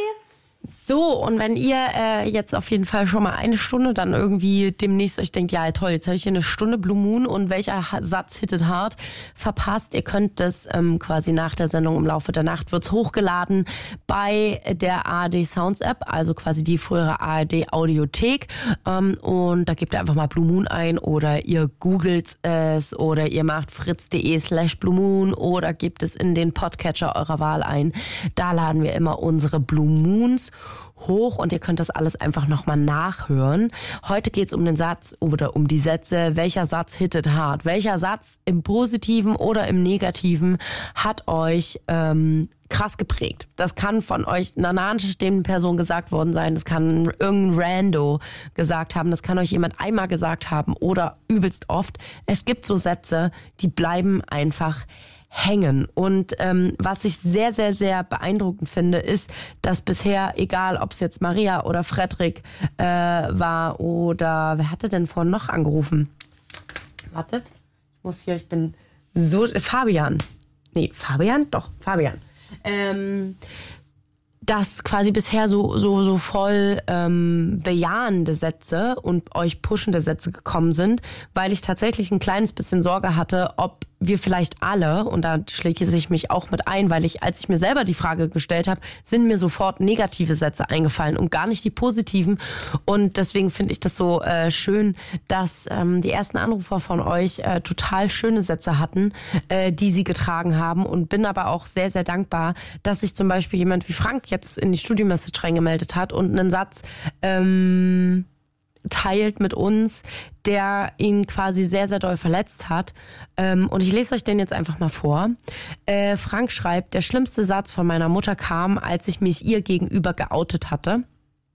So, und wenn ihr äh, jetzt auf jeden Fall schon mal eine Stunde dann irgendwie demnächst euch denkt, ja toll, jetzt habe ich hier eine Stunde Blue Moon und welcher Satz hittet hart verpasst, ihr könnt das ähm, quasi nach der Sendung im Laufe der Nacht wird's hochgeladen bei der A R D Sounds App, also quasi die frühere A R D Audiothek, ähm, und da gebt ihr einfach mal Blue Moon ein oder ihr googelt es oder ihr macht fritz.de slash Blue Moon oder gebt es in den Podcatcher eurer Wahl ein. Da laden wir immer unsere Blue Moons hoch und ihr könnt das alles einfach nochmal nachhören. Heute geht's um den Satz oder um die Sätze, welcher Satz hittet hart? Welcher Satz im Positiven oder im Negativen hat euch ähm, krass geprägt? Das kann von euch einer nahestehenden Person gesagt worden sein, das kann irgendein Rando gesagt haben, das kann euch jemand einmal gesagt haben oder übelst oft. Es gibt so Sätze, die bleiben einfach hängen. Und ähm, was ich sehr, sehr, sehr beeindruckend finde, ist, dass bisher, egal ob es jetzt Maria oder Frederik äh, war oder wer hatte denn vorhin noch angerufen? Wartet, ich muss hier, ich bin so, Fabian. Nee, Fabian? Doch, Fabian. Ähm, dass quasi bisher so so so voll ähm, bejahende Sätze und euch pushende Sätze gekommen sind, weil ich tatsächlich ein kleines bisschen Sorge hatte, ob wir vielleicht alle, und da schläge ich mich auch mit ein, weil ich, als ich mir selber die Frage gestellt habe, sind mir sofort negative Sätze eingefallen und gar nicht die positiven. Und deswegen finde ich das so äh, schön, dass ähm, die ersten Anrufer von euch äh, total schöne Sätze hatten, äh, die sie getragen haben, und bin aber auch sehr, sehr dankbar, dass sich zum Beispiel jemand wie Frank jetzt in die Studio-Message reingemeldet hat und einen Satz ähm, teilt mit uns, der ihn quasi sehr, sehr doll verletzt hat. Ähm, und ich lese euch den jetzt einfach mal vor. Äh, Frank schreibt, der schlimmste Satz von meiner Mutter kam, als ich mich ihr gegenüber geoutet hatte.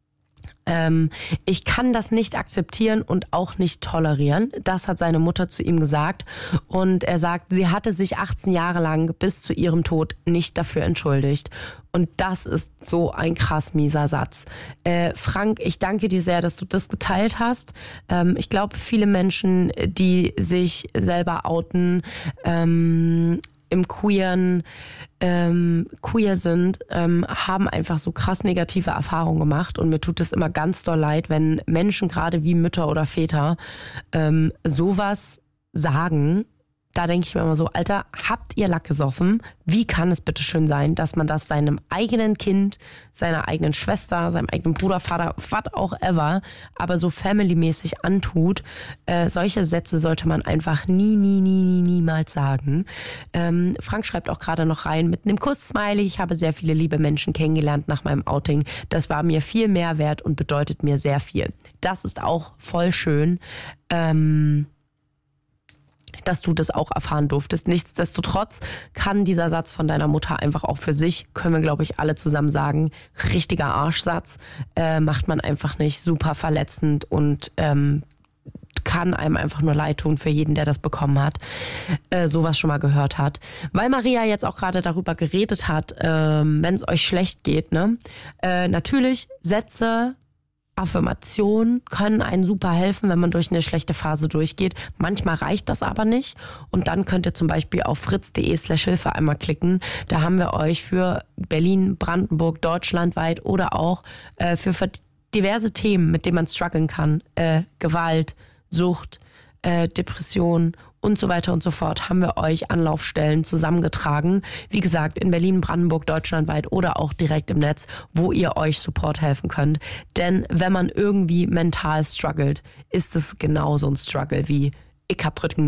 Ähm, ich kann das nicht akzeptieren und auch nicht tolerieren. Das hat seine Mutter zu ihm gesagt. Und er sagt, sie hatte sich achtzehn Jahre lang bis zu ihrem Tod nicht dafür entschuldigt. Und das ist so ein krass mieser Satz. Äh, Frank, ich danke dir sehr, dass du das geteilt hast. Ähm, ich glaube, viele Menschen, die sich selber outen, ähm, im queeren ähm, queer sind, ähm, haben einfach so krass negative Erfahrungen gemacht, und mir tut es immer ganz doll leid, wenn Menschen, gerade wie Mütter oder Väter, ähm, sowas sagen. Da denke ich mir immer so, Alter, habt ihr Lack gesoffen? Wie kann es bitte schön sein, dass man das seinem eigenen Kind, seiner eigenen Schwester, seinem eigenen Bruder, Vater, was auch ever, aber so familymäßig antut? Äh, solche Sätze sollte man einfach nie, nie, nie, nie, niemals sagen. Ähm, Frank schreibt auch gerade noch rein mit einem Kuss-Smiley: Ich habe sehr viele liebe Menschen kennengelernt nach meinem Outing. Das war mir viel mehr wert und bedeutet mir sehr viel. Das ist auch voll schön. Ähm... dass du das auch erfahren durftest. Nichtsdestotrotz kann dieser Satz von deiner Mutter einfach auch für sich, können wir glaube ich alle zusammen sagen, richtiger Arschsatz, äh, macht man einfach nicht, super verletzend und ähm, kann einem einfach nur leid tun für jeden, der das bekommen hat, äh, sowas schon mal gehört hat. Weil Maria jetzt auch gerade darüber geredet hat, ähm, wenn es euch schlecht geht, ne? Äh, natürlich Sätze, Affirmationen können einen super helfen, wenn man durch eine schlechte Phase durchgeht. Manchmal reicht das aber nicht. Und dann könnt ihr zum Beispiel auf fritz.de slash Hilfe einmal klicken. Da haben wir euch für Berlin, Brandenburg, deutschlandweit oder auch äh, für, für diverse Themen, mit denen man strugglen kann, äh, Gewalt, Sucht, äh, Depression und so weiter und so fort, haben wir euch Anlaufstellen zusammengetragen. Wie gesagt, in Berlin, Brandenburg, deutschlandweit oder auch direkt im Netz, wo ihr euch Support helfen könnt. Denn wenn man irgendwie mental struggelt, ist es genauso ein Struggle wie ich hab Rücken